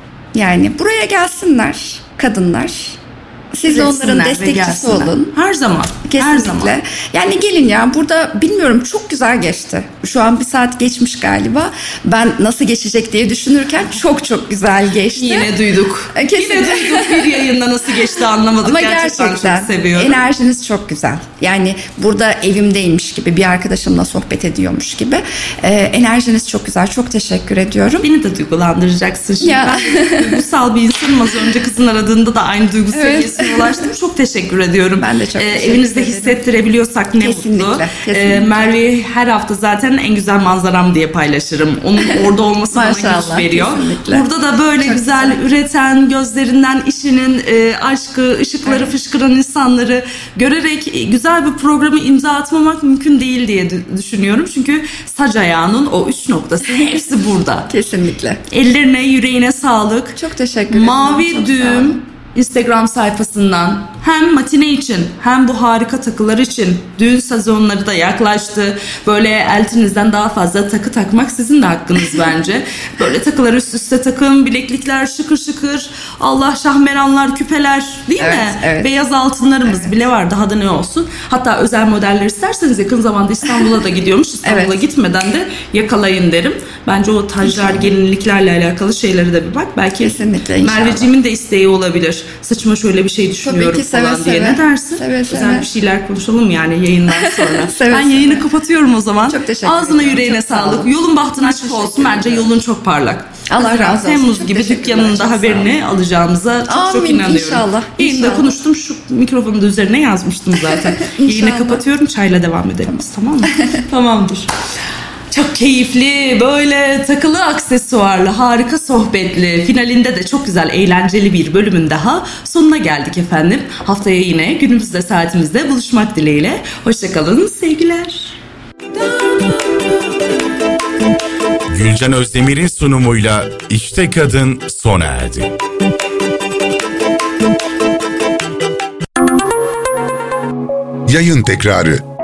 Speaker 2: yani buraya gelsinler kadınlar. Siz de onların destekçisi olun.
Speaker 1: Her zaman.
Speaker 2: Kesinlikle.
Speaker 1: Her zaman.
Speaker 2: Yani gelin ya, burada bilmiyorum, çok güzel geçti. Şu an 1 saat geçmiş galiba. Ben nasıl geçecek diye düşünürken çok güzel geçti.
Speaker 1: Yine duyduk.
Speaker 2: Kesinlikle.
Speaker 1: Yine duyduk, bir yayında nasıl geçti anlamadık.
Speaker 2: Ama
Speaker 1: gerçekten çok seviyorum.
Speaker 2: Enerjiniz çok güzel. Yani burada evimdeymiş gibi, bir arkadaşımla sohbet ediyormuş gibi. Enerjiniz çok güzel. Çok teşekkür ediyorum.
Speaker 1: Beni de duygulandıracaksın şimdi. Ya. Ben duygusal bir insanım. Az önce kızın aradığında da aynı duygu seviyesine ulaştım. Çok teşekkür ediyorum.
Speaker 2: Ben de çok teşekkür ederim.
Speaker 1: Evinizde hissettirebiliyorsak ne mutlu. Kesinlikle. Merve'yi her hafta zaten en güzel manzaram diye paylaşırım. Onun orada olması bana güç veriyor. Kesinlikle. Burada da böyle çok güzel üreten, gözlerinden işinin aşkı, ışıkları fışkıran insanları görerek güzel bir programı imza atmamak mümkün değil diye düşünüyorum. Çünkü sac ayağının o 3 noktası hepsi burada.
Speaker 2: Kesinlikle.
Speaker 1: Ellerine, yüreğine sağlık.
Speaker 2: Çok teşekkür ederim.
Speaker 1: Mavi Düğüm Instagram sayfasından hem matine için hem bu harika takılar için, düğün sezonları da yaklaştı. Böyle eltinizden daha fazla takı takmak sizin de hakkınız bence. Böyle takılar üst üste takın, bileklikler şıkır şıkır, Allah şahmeranlar, küpeler değil mi? Evet. Beyaz altınlarımız bile var, daha da ne olsun. Hatta özel modeller isterseniz yakın zamanda İstanbul'a da gidiyormuş. İstanbul'a gitmeden de yakalayın derim. Bence o tajlar, gelinliklerle alakalı şeylere de bir bak. Belki kesinlikle, Merveciğimin de isteği olabilir. Saçıma şöyle bir şey düşünüyorum falan diye. Ne dersin? Özel bir şeyler konuşalım yani yayından sonra. Ben yayını kapatıyorum o zaman.
Speaker 2: Çok teşekkür ederim.
Speaker 1: Ağzına yüreğine sağlık. Yolun bahtın açık olsun. Bence yolun çok parlak.
Speaker 2: Allah razı olsun.
Speaker 1: Temmuz gibi dükkanın da haberini alacağımıza çok inanıyorum.
Speaker 2: İnşallah.
Speaker 1: Yayında konuştum. Şu mikrofonun da üzerine yazmıştım zaten. Yayını kapatıyorum. Çayla devam edelim. Tamam mı? Tamamdır. Çok keyifli, böyle takılı aksesuarlı, harika sohbetli, finalinde de çok güzel, eğlenceli bir bölümün daha sonuna geldik efendim. Haftaya yine günümüzde, saatimizde buluşmak dileğiyle. Hoşçakalın, sevgiler.
Speaker 5: Gülcan Özdemir'in sunumuyla İşte Kadın sona erdi.
Speaker 6: Yayın tekrarı